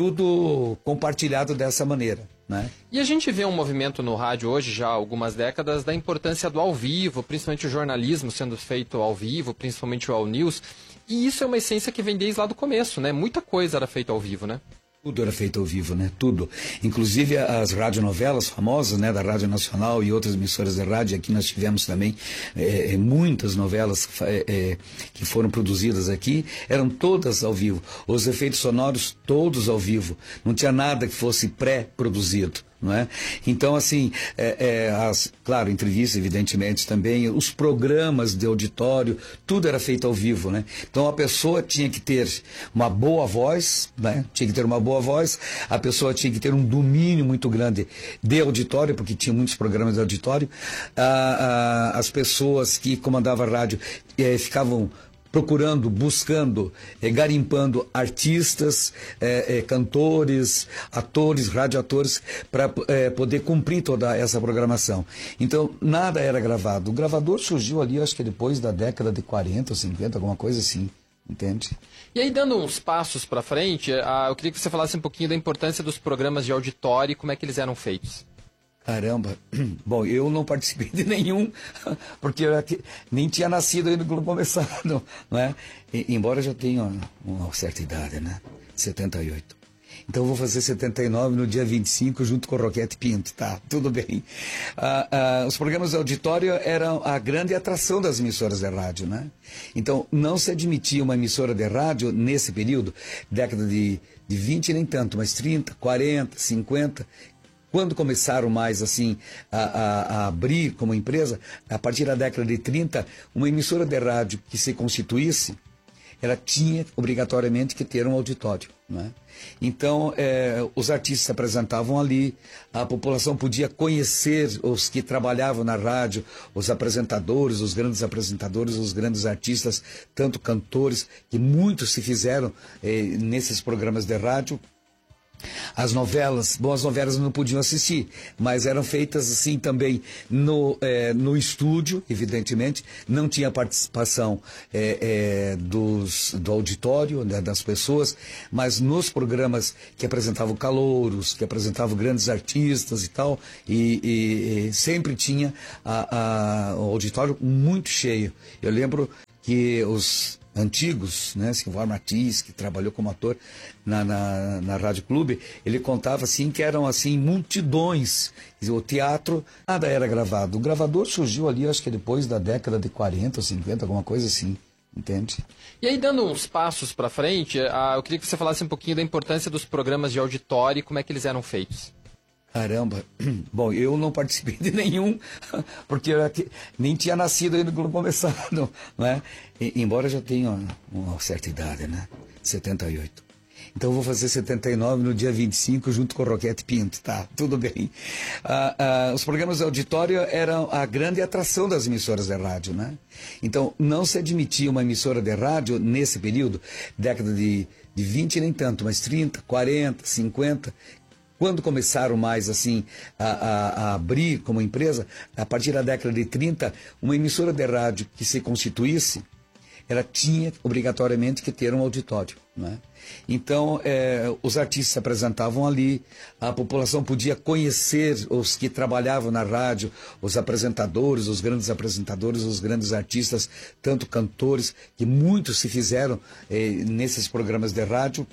tudo compartilhado dessa maneira. Né? E a gente vê um movimento no rádio hoje, já há algumas décadas, da importância do ao vivo, principalmente o jornalismo sendo feito ao vivo, principalmente o All News. E isso é uma essência que vem desde lá do começo, né? Muita coisa era feita ao vivo, né? Tudo era feito ao vivo, né? Tudo. Inclusive as radionovelas famosas, né? Da Rádio Nacional e outras emissoras de rádio. Aqui nós tivemos também é, muitas novelas é, que foram produzidas aqui. Eram todas ao vivo. Os efeitos sonoros, todos ao vivo. Não tinha nada que fosse pré-produzido. Não é? Então, assim, é, é, as, claro, entrevistas, evidentemente, também, os programas de auditório, tudo era feito ao vivo, né? Então, a pessoa tinha que ter uma boa voz, né? Tinha que ter uma boa voz, a pessoa tinha que ter um domínio muito grande de auditório, porque tinha muitos programas de auditório. Ah, ah, as pessoas que comandavam a rádio eh, ficavam procurando, buscando, eh, garimpando artistas, eh, eh, cantores, atores, radioatores, para eh, poder cumprir toda essa programação. Então, nada era gravado. O gravador surgiu ali, acho que depois da década de quarenta ou cinquenta, alguma coisa assim, entende? E aí, dando uns passos para frente, ah, eu queria que você falasse um pouquinho da importância dos programas de auditório e como é que eles eram feitos. Caramba, bom, eu não participei de nenhum, porque eu nem tinha nascido ainda quando começaram, não é? E, embora eu já tenha uma certa idade, né? setenta e oito. Então eu vou fazer setenta e nove no dia vinte e cinco, junto com o Roquete Pinto, tá? Tudo bem. Ah, ah, os programas de auditório eram a grande atração das emissoras de rádio, né? Então não se admitia uma emissora de rádio nesse período, década de, de vinte nem tanto, mas trinta, quarenta, cinquenta... Quando começaram mais assim a, a, a abrir como empresa, a partir da década de trinta, uma emissora de rádio que se constituísse, ela tinha obrigatoriamente que ter um auditório. Né? Então, é, os artistas se apresentavam ali, a população podia conhecer os que trabalhavam na rádio, os apresentadores, os grandes apresentadores, os grandes artistas, tanto cantores, que muitos se fizeram é, nesses programas de rádio. As novelas, bom, as novelas não podiam assistir, mas eram feitas assim também no, é, no estúdio, evidentemente, não tinha participação é, é, dos, do auditório, né, das pessoas, mas nos programas que apresentavam calouros, que apresentavam grandes artistas e tal, e, e, e sempre tinha a, a, o auditório muito cheio. Eu lembro que os antigos, né, Silvio Martins, que trabalhou como ator na, na, na Rádio Clube, ele contava assim que eram assim multidões. O teatro, nada era gravado. O gravador surgiu ali, acho que depois da década de quarenta ou cinquenta, alguma coisa assim, entende? E aí, dando uns passos para frente, eu queria que você falasse um pouquinho da importância dos programas de auditório e como é que eles eram feitos. Caramba, bom, eu não participei de nenhum, porque eu nem tinha nascido ainda quando começaram, não é? E, embora já tenha uma, uma certa idade, né? setenta e oito. Então eu vou fazer setenta e nove no dia vinte e cinco, junto com o Roquete Pinto, tá? Tudo bem. Ah, ah, os programas de auditório eram a grande atração das emissoras de rádio, né? Então não se admitia uma emissora de rádio nesse período, década de, de vinte nem tanto, mas trinta, quarenta, cinquenta... Quando começaram mais assim a, a, a abrir como empresa, a partir da década de trinta, uma emissora de rádio que se constituísse, ela tinha obrigatoriamente que ter um auditório, né? Então, é, os artistas se apresentavam ali, a população podia conhecer os que trabalhavam na rádio, os apresentadores, os grandes apresentadores, os grandes artistas, tanto cantores, que muitos se fizeram é, nesses programas de rádio.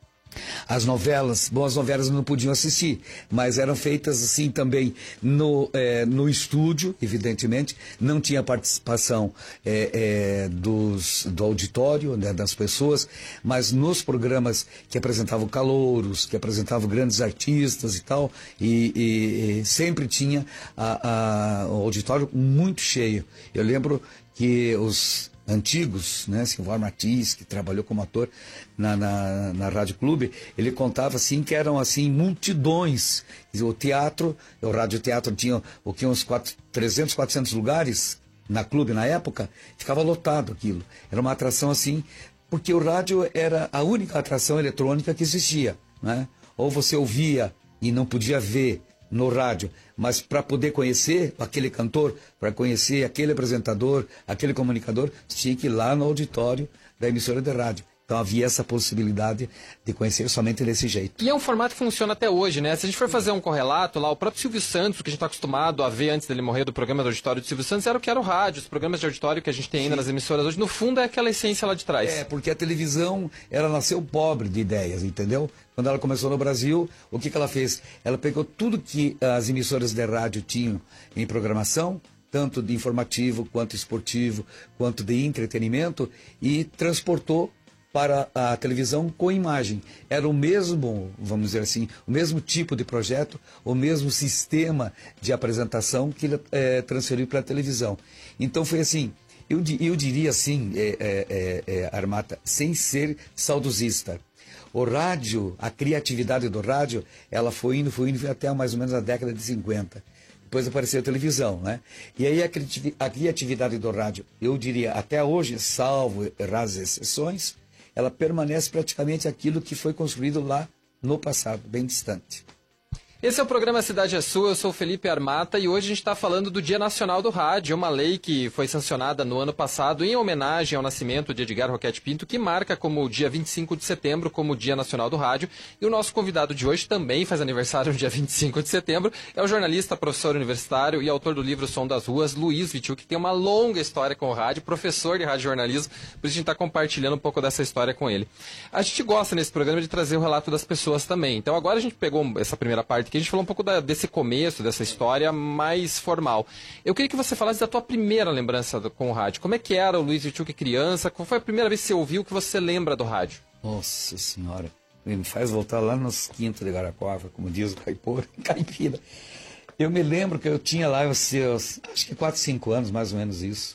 As novelas, bom, as novelas não podiam assistir, mas eram feitas assim também no, é, no estúdio, evidentemente, não tinha participação é, é, dos, do auditório, né, das pessoas, mas nos programas que apresentavam calouros, que apresentavam grandes artistas e tal, e, e, e sempre tinha a, a, o auditório muito cheio. Eu lembro que os antigos, né, Silvio Martins, que trabalhou como ator na, na, na Rádio Clube, ele contava assim que eram assim multidões. O teatro, o radioteatro tinha o que, uns quatro, trezentos, quatrocentos lugares na Clube na época, ficava lotado aquilo. Era uma atração assim, porque o rádio era a única atração eletrônica que existia, né? Ou você ouvia e não podia ver no rádio, mas para poder conhecer aquele cantor, para conhecer aquele apresentador, aquele comunicador, tinha que ir lá no auditório da emissora de rádio. Então havia essa possibilidade de conhecer somente desse jeito. E é um formato que funciona até hoje, né? Se a gente for fazer um correlato lá, o próprio Silvio Santos, que a gente está acostumado a ver antes dele morrer do programa de auditório do Silvio Santos, era o que era o rádio. Os programas de auditório que a gente tem ainda Sim. nas emissoras hoje, no fundo é aquela essência lá de trás. É, porque a televisão, ela nasceu pobre de ideias, entendeu? Quando ela começou no Brasil, o que, que ela fez? Ela pegou tudo que as emissoras de rádio tinham em programação, tanto de informativo, quanto esportivo, quanto de entretenimento, e transportou para a televisão com imagem. Era o mesmo, vamos dizer assim, o mesmo tipo de projeto, o mesmo sistema de apresentação que ele é, transferiu para a televisão. Então foi assim, eu, eu diria assim, é, é, é, Armata, sem ser saudosista, o rádio, a criatividade do rádio, ela foi indo, foi indo até mais ou menos a década de cinquenta. Depois apareceu a televisão, né? E aí a, a criatividade do rádio, eu diria, até hoje, salvo raras exceções, ela permanece praticamente aquilo que foi construído lá no passado, bem distante. Esse é o programa Cidade é Sua, eu sou o Felipe Armata e hoje a gente está falando do Dia Nacional do Rádio, uma lei que foi sancionada no ano passado em homenagem ao nascimento de Edgar Roquete Pinto, que marca como o dia vinte e cinco de setembro como o Dia Nacional do Rádio. E o nosso convidado de hoje também faz aniversário no dia vinte e cinco de setembro, é o jornalista, professor universitário e autor do livro Som das Ruas, Luiz Vitiu, que tem uma longa história com o rádio, professor de radiojornalismo, por isso a gente está compartilhando um pouco dessa história com ele. A gente gosta nesse programa de trazer o relato das pessoas também, então agora a gente pegou essa primeira parte que a gente falou um pouco da, desse começo, dessa história mais formal. Eu queria que você falasse da tua primeira lembrança do, com o rádio. Como é que era o Luiz Vitiu criança? Qual foi a primeira vez que você ouviu que você lembra do rádio? Nossa Senhora, me faz voltar lá nos quintos de Garacoava, como diz o caipora, caipira. Eu me lembro que eu tinha lá os seus, acho que quatro, cinco anos, mais ou menos isso.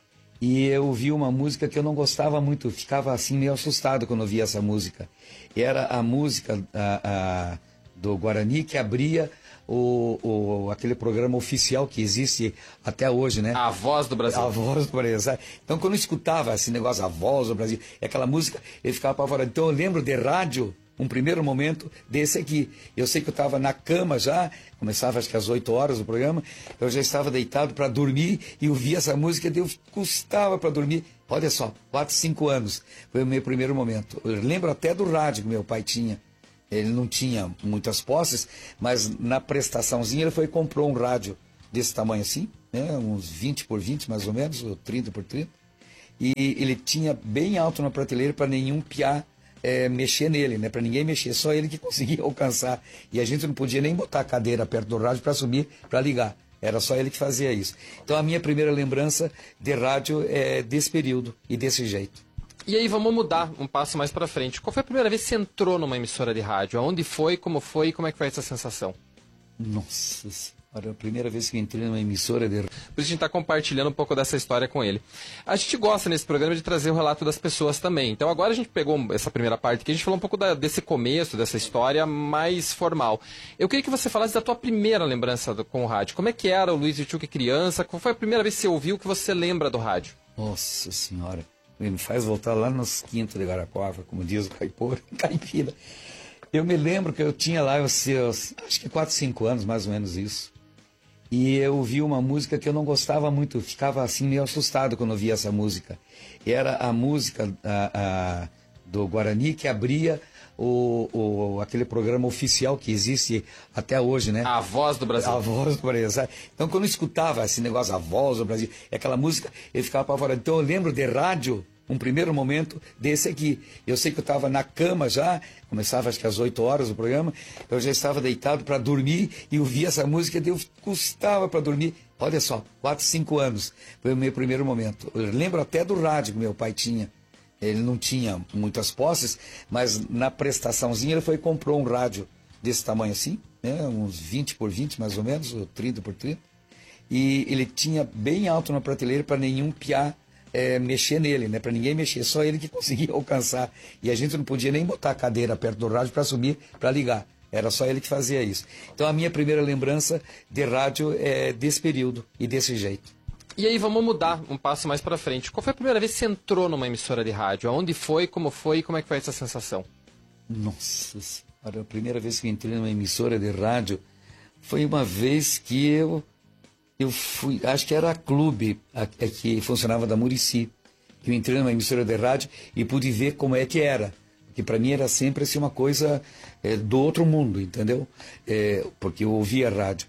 E eu ouvi uma música que eu não gostava muito, ficava assim meio assustado quando eu ouvia essa música. E era a música... A, a, do Guarani, que abria o, o, aquele programa oficial que existe até hoje, né? A Voz do Brasil. A Voz do Brasil. Então, quando eu escutava esse negócio, a Voz do Brasil, aquela música, ele ficava apavorado. Então, eu lembro de rádio um primeiro momento desse aqui. Eu sei que eu estava na cama já, começava acho que às oito horas o programa, eu já estava deitado para dormir e ouvia essa música, eu custava para dormir. Olha só, quatro, cinco anos foi o meu primeiro momento. Eu lembro até do rádio que meu pai tinha. Ele não tinha muitas posses, mas na prestaçãozinha ele foi e comprou um rádio desse tamanho assim, né, uns vinte por vinte mais ou menos, ou trinta por trinta. E ele tinha bem alto na prateleira para nenhum piá é, mexer nele, né? Para ninguém mexer, só ele que conseguia alcançar. E a gente não podia nem botar a cadeira perto do rádio para subir, para ligar. Era só ele que fazia isso. Então a minha primeira lembrança de rádio é desse período e desse jeito. E aí vamos mudar um passo mais para frente. Qual foi a primeira vez que você entrou numa emissora de rádio? Aonde foi, como foi e como é que foi essa sensação? Nossa senhora, a primeira vez que eu entrei numa emissora de... Por isso a gente está compartilhando um pouco dessa história com ele. A gente gosta nesse programa de trazer o relato das pessoas também. Então agora a gente pegou essa primeira parte que a gente falou um pouco da, desse começo, dessa história mais formal. Eu queria que você falasse da tua primeira lembrança do, com o rádio. Como é que era o Luiz Witchuk criança? Qual foi a primeira vez que você ouviu que você lembra do rádio? Nossa senhora, me faz voltar lá nos quintos de Garacoava, como diz o caipora, caipira. Eu me lembro que eu tinha lá, eu, eu, acho que quatro, cinco anos, mais ou menos isso. E eu ouvi uma música que eu não gostava muito, eu ficava assim meio assustado quando eu via essa música. Era a música a, a, do Guarani que abria o, o, aquele programa oficial que existe até hoje, né? A Voz do Brasil. A Voz do Brasil, sabe? Então quando eu escutava esse negócio, a Voz do Brasil, aquela música, eu ficava apavorado. Então eu lembro de rádio, um primeiro momento desse aqui. Eu sei que eu estava na cama já, começava acho que às oito horas o programa, eu já estava deitado para dormir e ouvia essa música, eu custava para dormir. Olha só, quatro, cinco anos foi o meu primeiro momento. Eu lembro até do rádio que meu pai tinha. Ele não tinha muitas posses, mas na prestaçãozinha ele foi e comprou um rádio desse tamanho assim, né, uns vinte por vinte mais ou menos, ou trinta por trinta. E ele tinha bem alto na prateleira para nenhum piá É, mexer nele, né? Para ninguém mexer, só ele que conseguia alcançar. E a gente não podia nem botar a cadeira perto do rádio para subir, para ligar. Era só ele que fazia isso. Então a minha primeira lembrança de rádio é desse período e desse jeito. E aí vamos mudar um passo mais para frente. Qual foi a primeira vez que você entrou numa emissora de rádio? Aonde foi, como foi e como é que foi essa sensação? Nossa senhora, a primeira vez que eu entrei numa emissora de rádio foi uma vez que eu Eu fui, acho que era a Clube, a, a, que funcionava da Muricy. Eu entrei numa emissora de rádio e pude ver como é que era. Porque para mim era sempre assim, uma coisa é, do outro mundo, entendeu? É, porque eu ouvia rádio.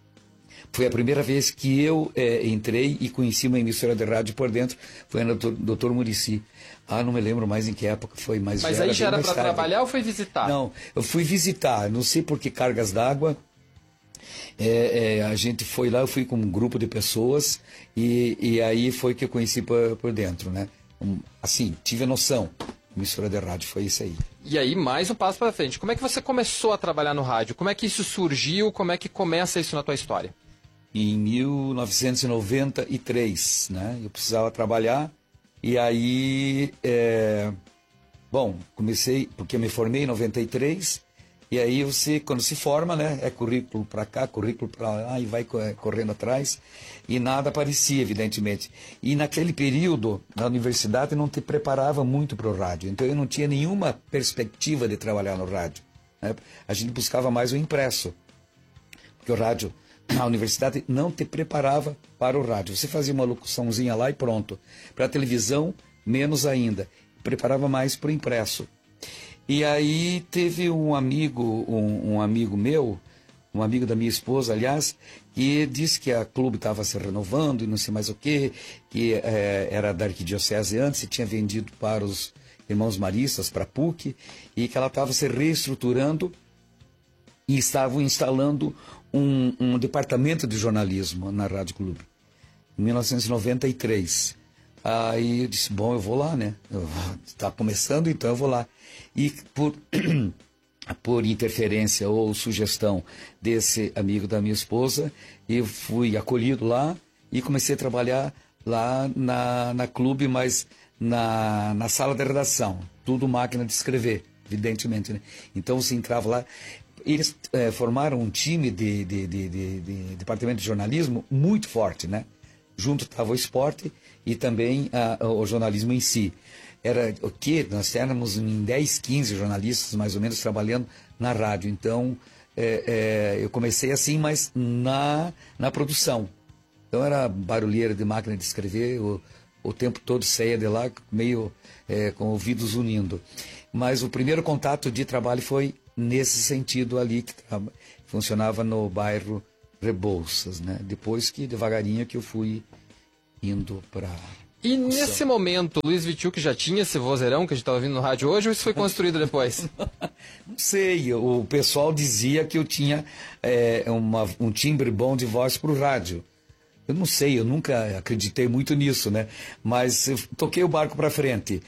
Foi a primeira vez que eu é, entrei e conheci uma emissora de rádio por dentro. Foi no doutor Muricy. Ah, não me lembro mais em que época foi. Mas, mas já aí já era para tarde. trabalhar ou foi visitar? Não, eu fui visitar. Não sei por que cargas d'água. É, é, a gente foi lá, eu fui com um grupo de pessoas e, e aí foi que eu conheci por, por dentro, né? Um, assim, tive a noção. Emissora de rádio foi isso aí. E aí, mais um passo para frente. Como é que você começou a trabalhar no rádio? Como é que isso surgiu? Como é que começa isso na tua história? Em mil novecentos e noventa e três, né? Eu precisava trabalhar e aí, é... bom, comecei, porque eu me formei em noventa e três. E aí você, quando se forma, né, é currículo para cá, currículo para lá, e vai correndo atrás, e nada aparecia, evidentemente. E naquele período, na universidade, não te preparava muito para o rádio, então eu não tinha nenhuma perspectiva de trabalhar no rádio, né? A gente buscava mais o impresso, porque o rádio, a universidade não te preparava para o rádio. Você fazia uma locuçãozinha lá e pronto. Para a televisão, menos ainda. Preparava mais para o impresso. E aí teve um amigo, um, um amigo meu, um amigo da minha esposa, aliás, que disse que a clube estava se renovando e não sei mais o quê, que é, era da arquidiocese antes e tinha vendido para os irmãos maristas, para a P U C, e que ela estava se reestruturando e estavam instalando um, um departamento de jornalismo na Rádio Clube, em mil novecentos e noventa e três. Aí eu disse, bom, eu vou lá, né? Está começando, então eu vou lá. E por, por interferência ou sugestão desse amigo da minha esposa, eu fui acolhido lá e comecei a trabalhar lá na, na clube, mas na, na sala de redação. Tudo máquina de escrever, evidentemente, né? Então você entrava lá. Eles é, formaram um time de, de, de, de, de departamento de jornalismo muito forte, né? Junto estava o esporte e também a, o jornalismo em si. era o quê? Nós éramos em dez, quinze jornalistas, mais ou menos, trabalhando na rádio. Então, é, é, eu comecei assim, mas na, na produção. Então, era barulheira de máquina de escrever, o, o tempo todo saía de lá, meio é, com ouvidos unindo. Mas o primeiro contato de trabalho foi nesse sentido ali, que funcionava no bairro Rebouças, né? Depois que, devagarinho, que eu fui indo para... E nesse momento, Luiz Witzel, que já tinha esse vozeirão que a gente estava ouvindo no rádio hoje, ou isso foi construído depois? Não sei, o pessoal dizia que eu tinha é, uma, um timbre bom de voz para o rádio. Eu não sei, eu nunca acreditei muito nisso, né? Mas eu toquei o barco para frente.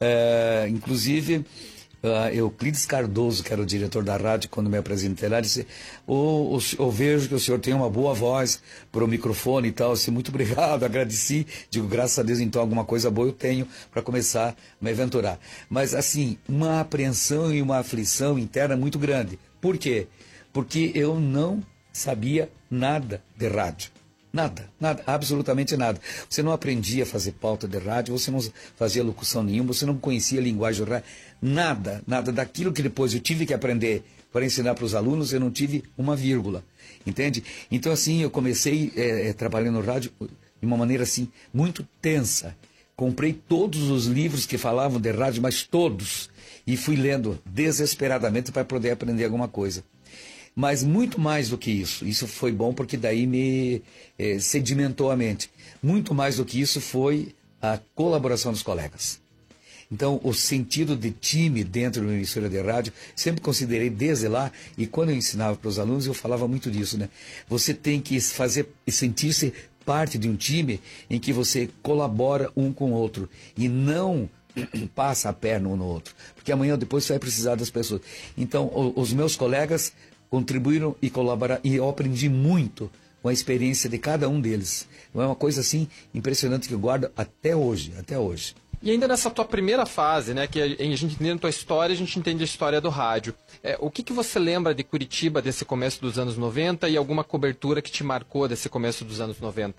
É, inclusive... Uh, Euclides Cardoso, que era o diretor da rádio, quando me apresentei lá, disse, oh, eu vejo que o senhor tem uma boa voz para o microfone e tal, assim, muito obrigado, agradeci, digo, graças a Deus, então alguma coisa boa eu tenho para começar a me aventurar. Mas, assim, uma apreensão e uma aflição interna muito grande. Por quê? Porque eu não sabia nada de rádio. Nada, nada, absolutamente nada. Você não aprendia a fazer pauta de rádio, você não fazia locução nenhuma, você não conhecia a linguagem do rádio, nada, nada daquilo que depois eu tive que aprender para ensinar para os alunos, eu não tive uma vírgula, entende? Então assim, eu comecei é, é, trabalhando no rádio de uma maneira assim, muito tensa. Comprei todos os livros que falavam de rádio, mas todos, e fui lendo desesperadamente para poder aprender alguma coisa. Mas muito mais do que isso, isso foi bom porque daí me eh, sedimentou a mente. Muito mais do que isso foi a colaboração dos colegas. Então, o sentido de time dentro de uma emissora de rádio, sempre considerei desde lá, e quando eu ensinava para os alunos, eu falava muito disso, né? Você tem que fazer e sentir-se parte de um time em que você colabora um com o outro, e não passa a perna um no outro, porque amanhã ou depois você vai precisar das pessoas. Então, o, os meus colegas contribuíram e colaboraram, e eu aprendi muito com a experiência de cada um deles. É uma coisa assim impressionante que eu guardo até hoje, até hoje. E ainda nessa tua primeira fase, né, que a gente entende a tua história, a gente entende a história do rádio. É, o que, que você lembra de Curitiba desse começo dos anos noventa e alguma cobertura que te marcou desse começo dos anos noventa?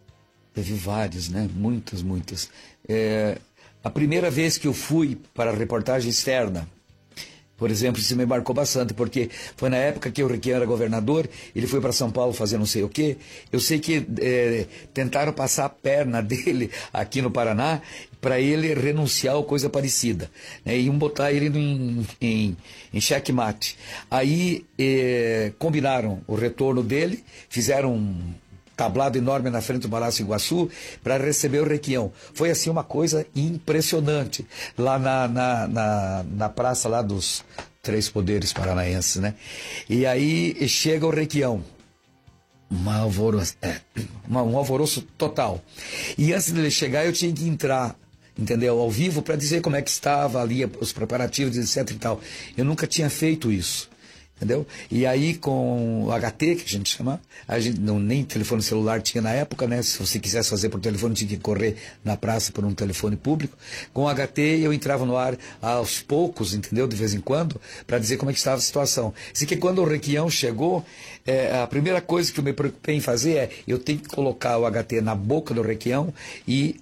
Teve várias, né? Muitas, muitas. É, a primeira vez que eu fui para a reportagem externa, por exemplo, isso me marcou bastante, porque foi na época que o Requião era governador, ele foi para São Paulo fazer não sei o quê. Eu sei que é, tentaram passar a perna dele aqui no Paraná para ele renunciar ou coisa parecida, né? Iam botar ele em, em, em xeque-mate. Aí é, combinaram o retorno dele, fizeram um tablado enorme na frente do Palácio Iguaçu para receber o Requião. Foi assim uma coisa impressionante lá na, na, na, na praça lá dos Três Poderes Paranaenses, né? E aí chega o Requião, uma alvoroço, é, uma, um alvoroço total. E antes dele chegar eu tinha que entrar, entendeu, ao vivo para dizer como é que estava ali os preparativos, etc e tal. Eu nunca tinha feito isso. Entendeu? E aí com o H T, que a gente chama, a gente não, nem telefone celular tinha na época, né? Se você quisesse fazer por telefone, tinha que correr na praça por um telefone público. Com o H T eu entrava no ar aos poucos, entendeu? De vez em quando, para dizer como é que estava a situação. Assim que quando o Requião chegou, é, a primeira coisa que eu me preocupei em fazer é, eu tenho que colocar o H T na boca do Requião e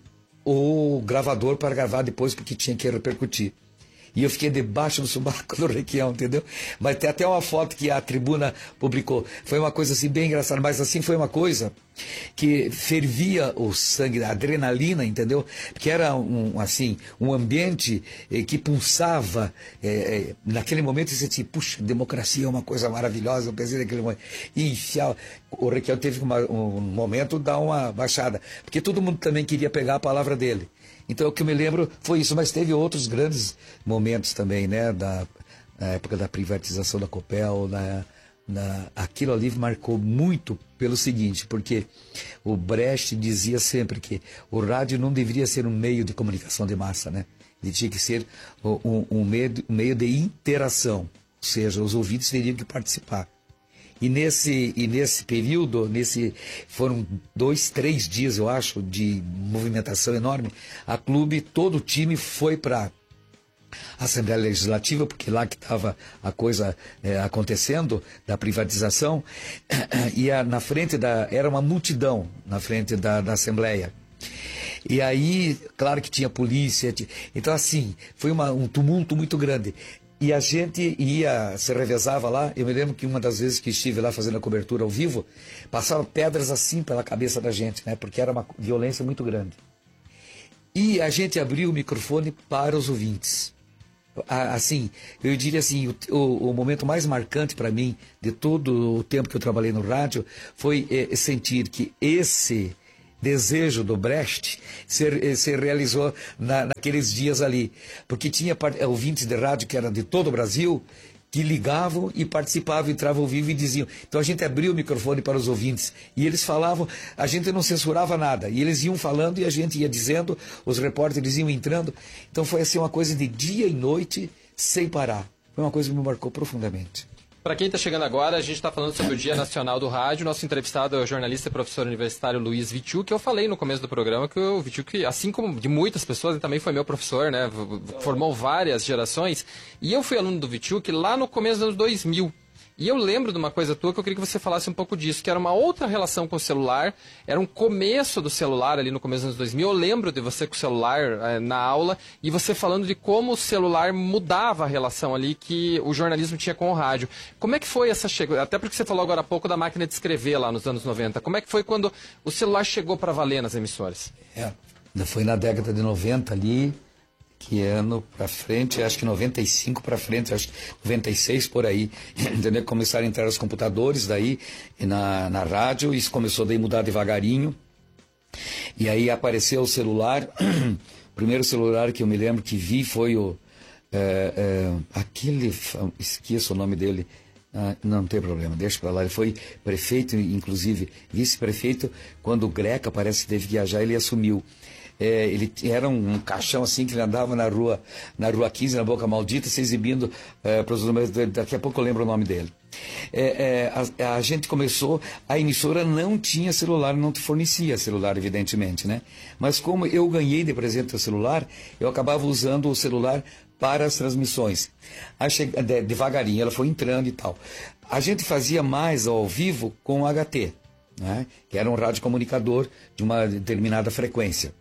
o gravador para gravar depois, porque tinha que repercutir. E eu fiquei debaixo do subaco do Requião, entendeu? Mas tem até uma foto que a tribuna publicou. Foi uma coisa assim bem engraçada, mas assim foi uma coisa que fervia o sangue, a adrenalina, entendeu? Porque era um, assim, um ambiente eh, que pulsava. Eh, eh, naquele momento você disse, puxa, democracia é uma coisa maravilhosa. Eu pensei naquele momento. E enfiava. O Requião teve uma, um momento de dar uma baixada. Porque todo mundo também queria pegar a palavra dele. Então, o que eu me lembro foi isso, mas teve outros grandes momentos também, né? Da, na época da privatização da Copel, na, na, aquilo ali marcou muito pelo seguinte, porque o Brecht dizia sempre que o rádio não deveria ser um meio de comunicação de massa, né? Ele tinha que ser um, um, meio, um meio de interação, ou seja, os ouvintes teriam que participar. E nesse, e nesse período, nesse, foram dois, três dias, eu acho, de movimentação enorme. A Clube, todo o time foi para a Assembleia Legislativa, porque lá que estava a coisa é, acontecendo, da privatização. E a, na frente da... Era uma multidão na frente da, da Assembleia. E aí, claro que tinha polícia. Tinha... Então, assim, foi uma, um tumulto muito grande. E a gente ia, se revezava lá. Eu me lembro que uma das vezes que estive lá fazendo a cobertura ao vivo, passava pedras assim pela cabeça da gente, né? Porque era uma violência muito grande. E a gente abriu o microfone para os ouvintes. Assim, eu diria assim, o, o, o momento mais marcante para mim, de todo o tempo que eu trabalhei no rádio, foi é, sentir que esse desejo do Brecht se, se realizou na, naqueles dias ali. Porque tinha ouvintes de rádio que eram de todo o Brasil, que ligavam e participavam, entravam ao vivo e diziam. Então a gente abriu o microfone para os ouvintes e eles falavam, a gente não censurava nada. E eles iam falando e a gente ia dizendo, os repórteres iam entrando. Então foi assim uma coisa de dia e noite sem parar. Foi uma coisa que me marcou profundamente. Para quem está chegando agora, a gente está falando sobre o Dia Nacional do Rádio. Nosso entrevistado é o jornalista e professor universitário Luiz Witczuk, que eu falei no começo do programa que o Witczuk, assim como de muitas pessoas, ele também foi meu professor, né? Formou várias gerações. E eu fui aluno do Witczuk lá no começo dos anos dois mil. E eu lembro de uma coisa tua que eu queria que você falasse um pouco disso, que era uma outra relação com o celular, era um começo do celular ali no começo dos anos dois mil. Eu lembro de você com o celular eh, na aula e você falando de como o celular mudava a relação ali que o jornalismo tinha com o rádio. Como é que foi essa chegada? Até porque você falou agora há pouco da máquina de escrever lá nos anos noventa. Como é que foi quando o celular chegou para valer nas emissoras? É, foi na década de noventa ali... que ano para frente, acho que noventa e cinco para frente, acho que noventa e seis por aí, entendeu? Começaram a entrar os computadores daí na, na rádio, isso começou daí a mudar devagarinho, e aí apareceu o celular. O primeiro celular que eu me lembro que vi foi o é, é, aquele, esqueço o nome dele, ah, não tem problema, deixa para lá. Ele foi prefeito, inclusive vice-prefeito, quando o Greca parece que teve que viajar, ele assumiu. É, ele era um, um caixão assim que ele andava na rua, na rua quinze, na Boca Maldita, se exibindo é, para os números. Daqui a pouco eu lembro o nome dele. É, é, a, a gente começou, a emissora não tinha celular, não te fornecia celular, evidentemente, né? Mas como eu ganhei de presente o celular, eu acabava usando o celular para as transmissões. Aí che... de, devagarinho, ela foi entrando e tal. A gente fazia mais ao vivo com o H T, né? Que era um radiocomunicador de uma determinada frequência.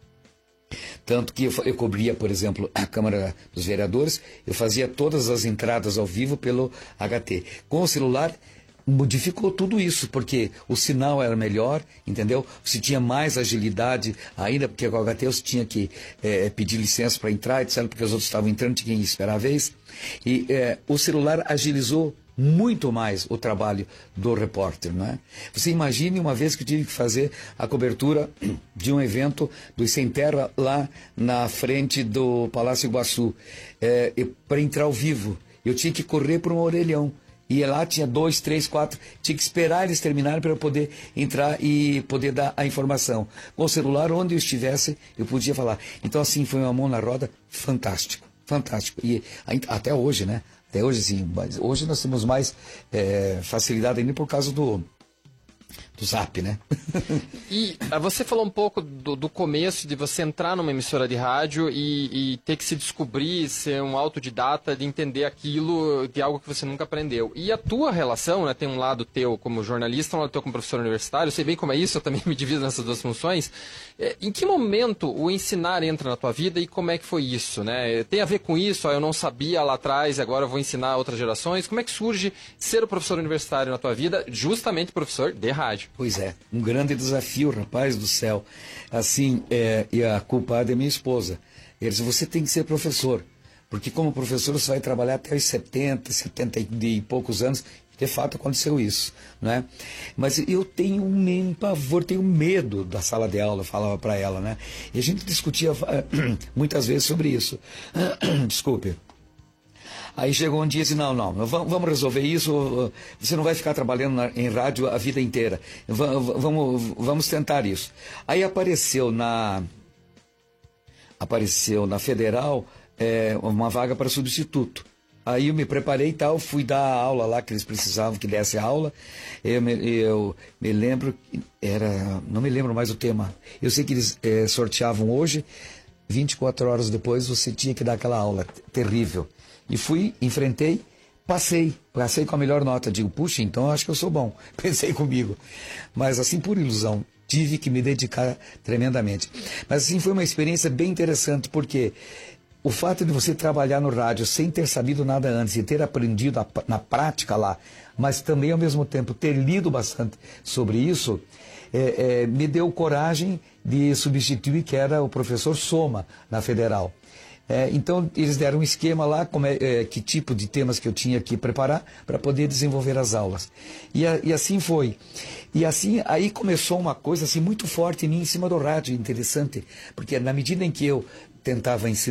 Tanto que eu, eu cobria, por exemplo, a Câmara dos Vereadores, eu fazia todas as entradas ao vivo pelo H T. Com o celular, modificou tudo isso, porque o sinal era melhor, entendeu? Você tinha mais agilidade ainda, porque com o H T você tinha que é, pedir licença para entrar, etcétera, porque os outros estavam entrando, tinha que esperar a vez. E é, o celular agilizou muito mais o trabalho do repórter, não é? Você imagine uma vez que eu tive que fazer a cobertura de um evento do Sem Terra lá na frente do Palácio Iguaçu, é, para entrar ao vivo, eu tinha que correr para um orelhão. E lá tinha dois, três, quatro, tinha que esperar eles terminarem para eu poder entrar e poder dar a informação. Com o celular, onde eu estivesse, eu podia falar. Então, assim, foi uma mão na roda fantástico, fantástico. E até hoje, né? Até hoje, sim. Mas hoje nós temos mais é, facilidade ainda por causa do, do Zap, né? E você falou um pouco do, do começo, de você entrar numa emissora de rádio e, e ter que se descobrir, ser um autodidata, de entender aquilo de algo que você nunca aprendeu. E a tua relação, né, tem um lado teu como jornalista, um lado teu como professor universitário, eu sei bem como é isso, eu também me divido nessas duas funções. É, em que momento o ensinar entra na tua vida e como é que foi isso, né? Tem a ver com isso, ó, eu não sabia lá atrás e agora eu vou ensinar outras gerações. Como é que surge ser o professor universitário na tua vida, justamente professor de rádio? Pois é, um grande desafio, rapaz do céu. Assim, é, e a culpada é minha esposa. Ele disse, você tem que ser professor, porque como professor você vai trabalhar até os setenta, setenta e poucos anos. De fato aconteceu isso, né? Mas eu tenho um pavor, tenho medo da sala de aula, eu falava para ela, né? E a gente discutia muitas vezes sobre isso. Desculpe. Aí chegou um dia e disse, não, não, vamos resolver isso, você não vai ficar trabalhando na, em rádio a vida inteira, vamos, vamos tentar isso. Aí apareceu na, apareceu na Federal é, uma vaga para substituto. Aí eu me preparei e tal, fui dar a aula lá que eles precisavam que desse a aula. Eu me, eu me lembro, era, não me lembro mais o tema. Eu sei que eles é, sorteavam hoje, vinte e quatro horas depois você tinha que dar aquela aula terrível. E fui, enfrentei, passei, passei com a melhor nota. Digo, puxa, então acho que eu sou bom. Pensei comigo. Mas assim, por ilusão. tive que me dedicar tremendamente. Mas assim, foi uma experiência bem interessante, porque o fato de você trabalhar no rádio sem ter sabido nada antes e ter aprendido a, na prática lá, mas também ao mesmo tempo ter lido bastante sobre isso, é, é, me deu coragem de substituir, que era o professor Soma, na Federal. É, então, eles deram um esquema lá, como é, é, que tipo de temas que eu tinha que preparar para poder desenvolver as aulas. E, a, e assim foi. E assim, aí começou uma coisa assim, muito forte em mim, em cima do rádio, interessante, porque na medida em que eu tentava ensinar,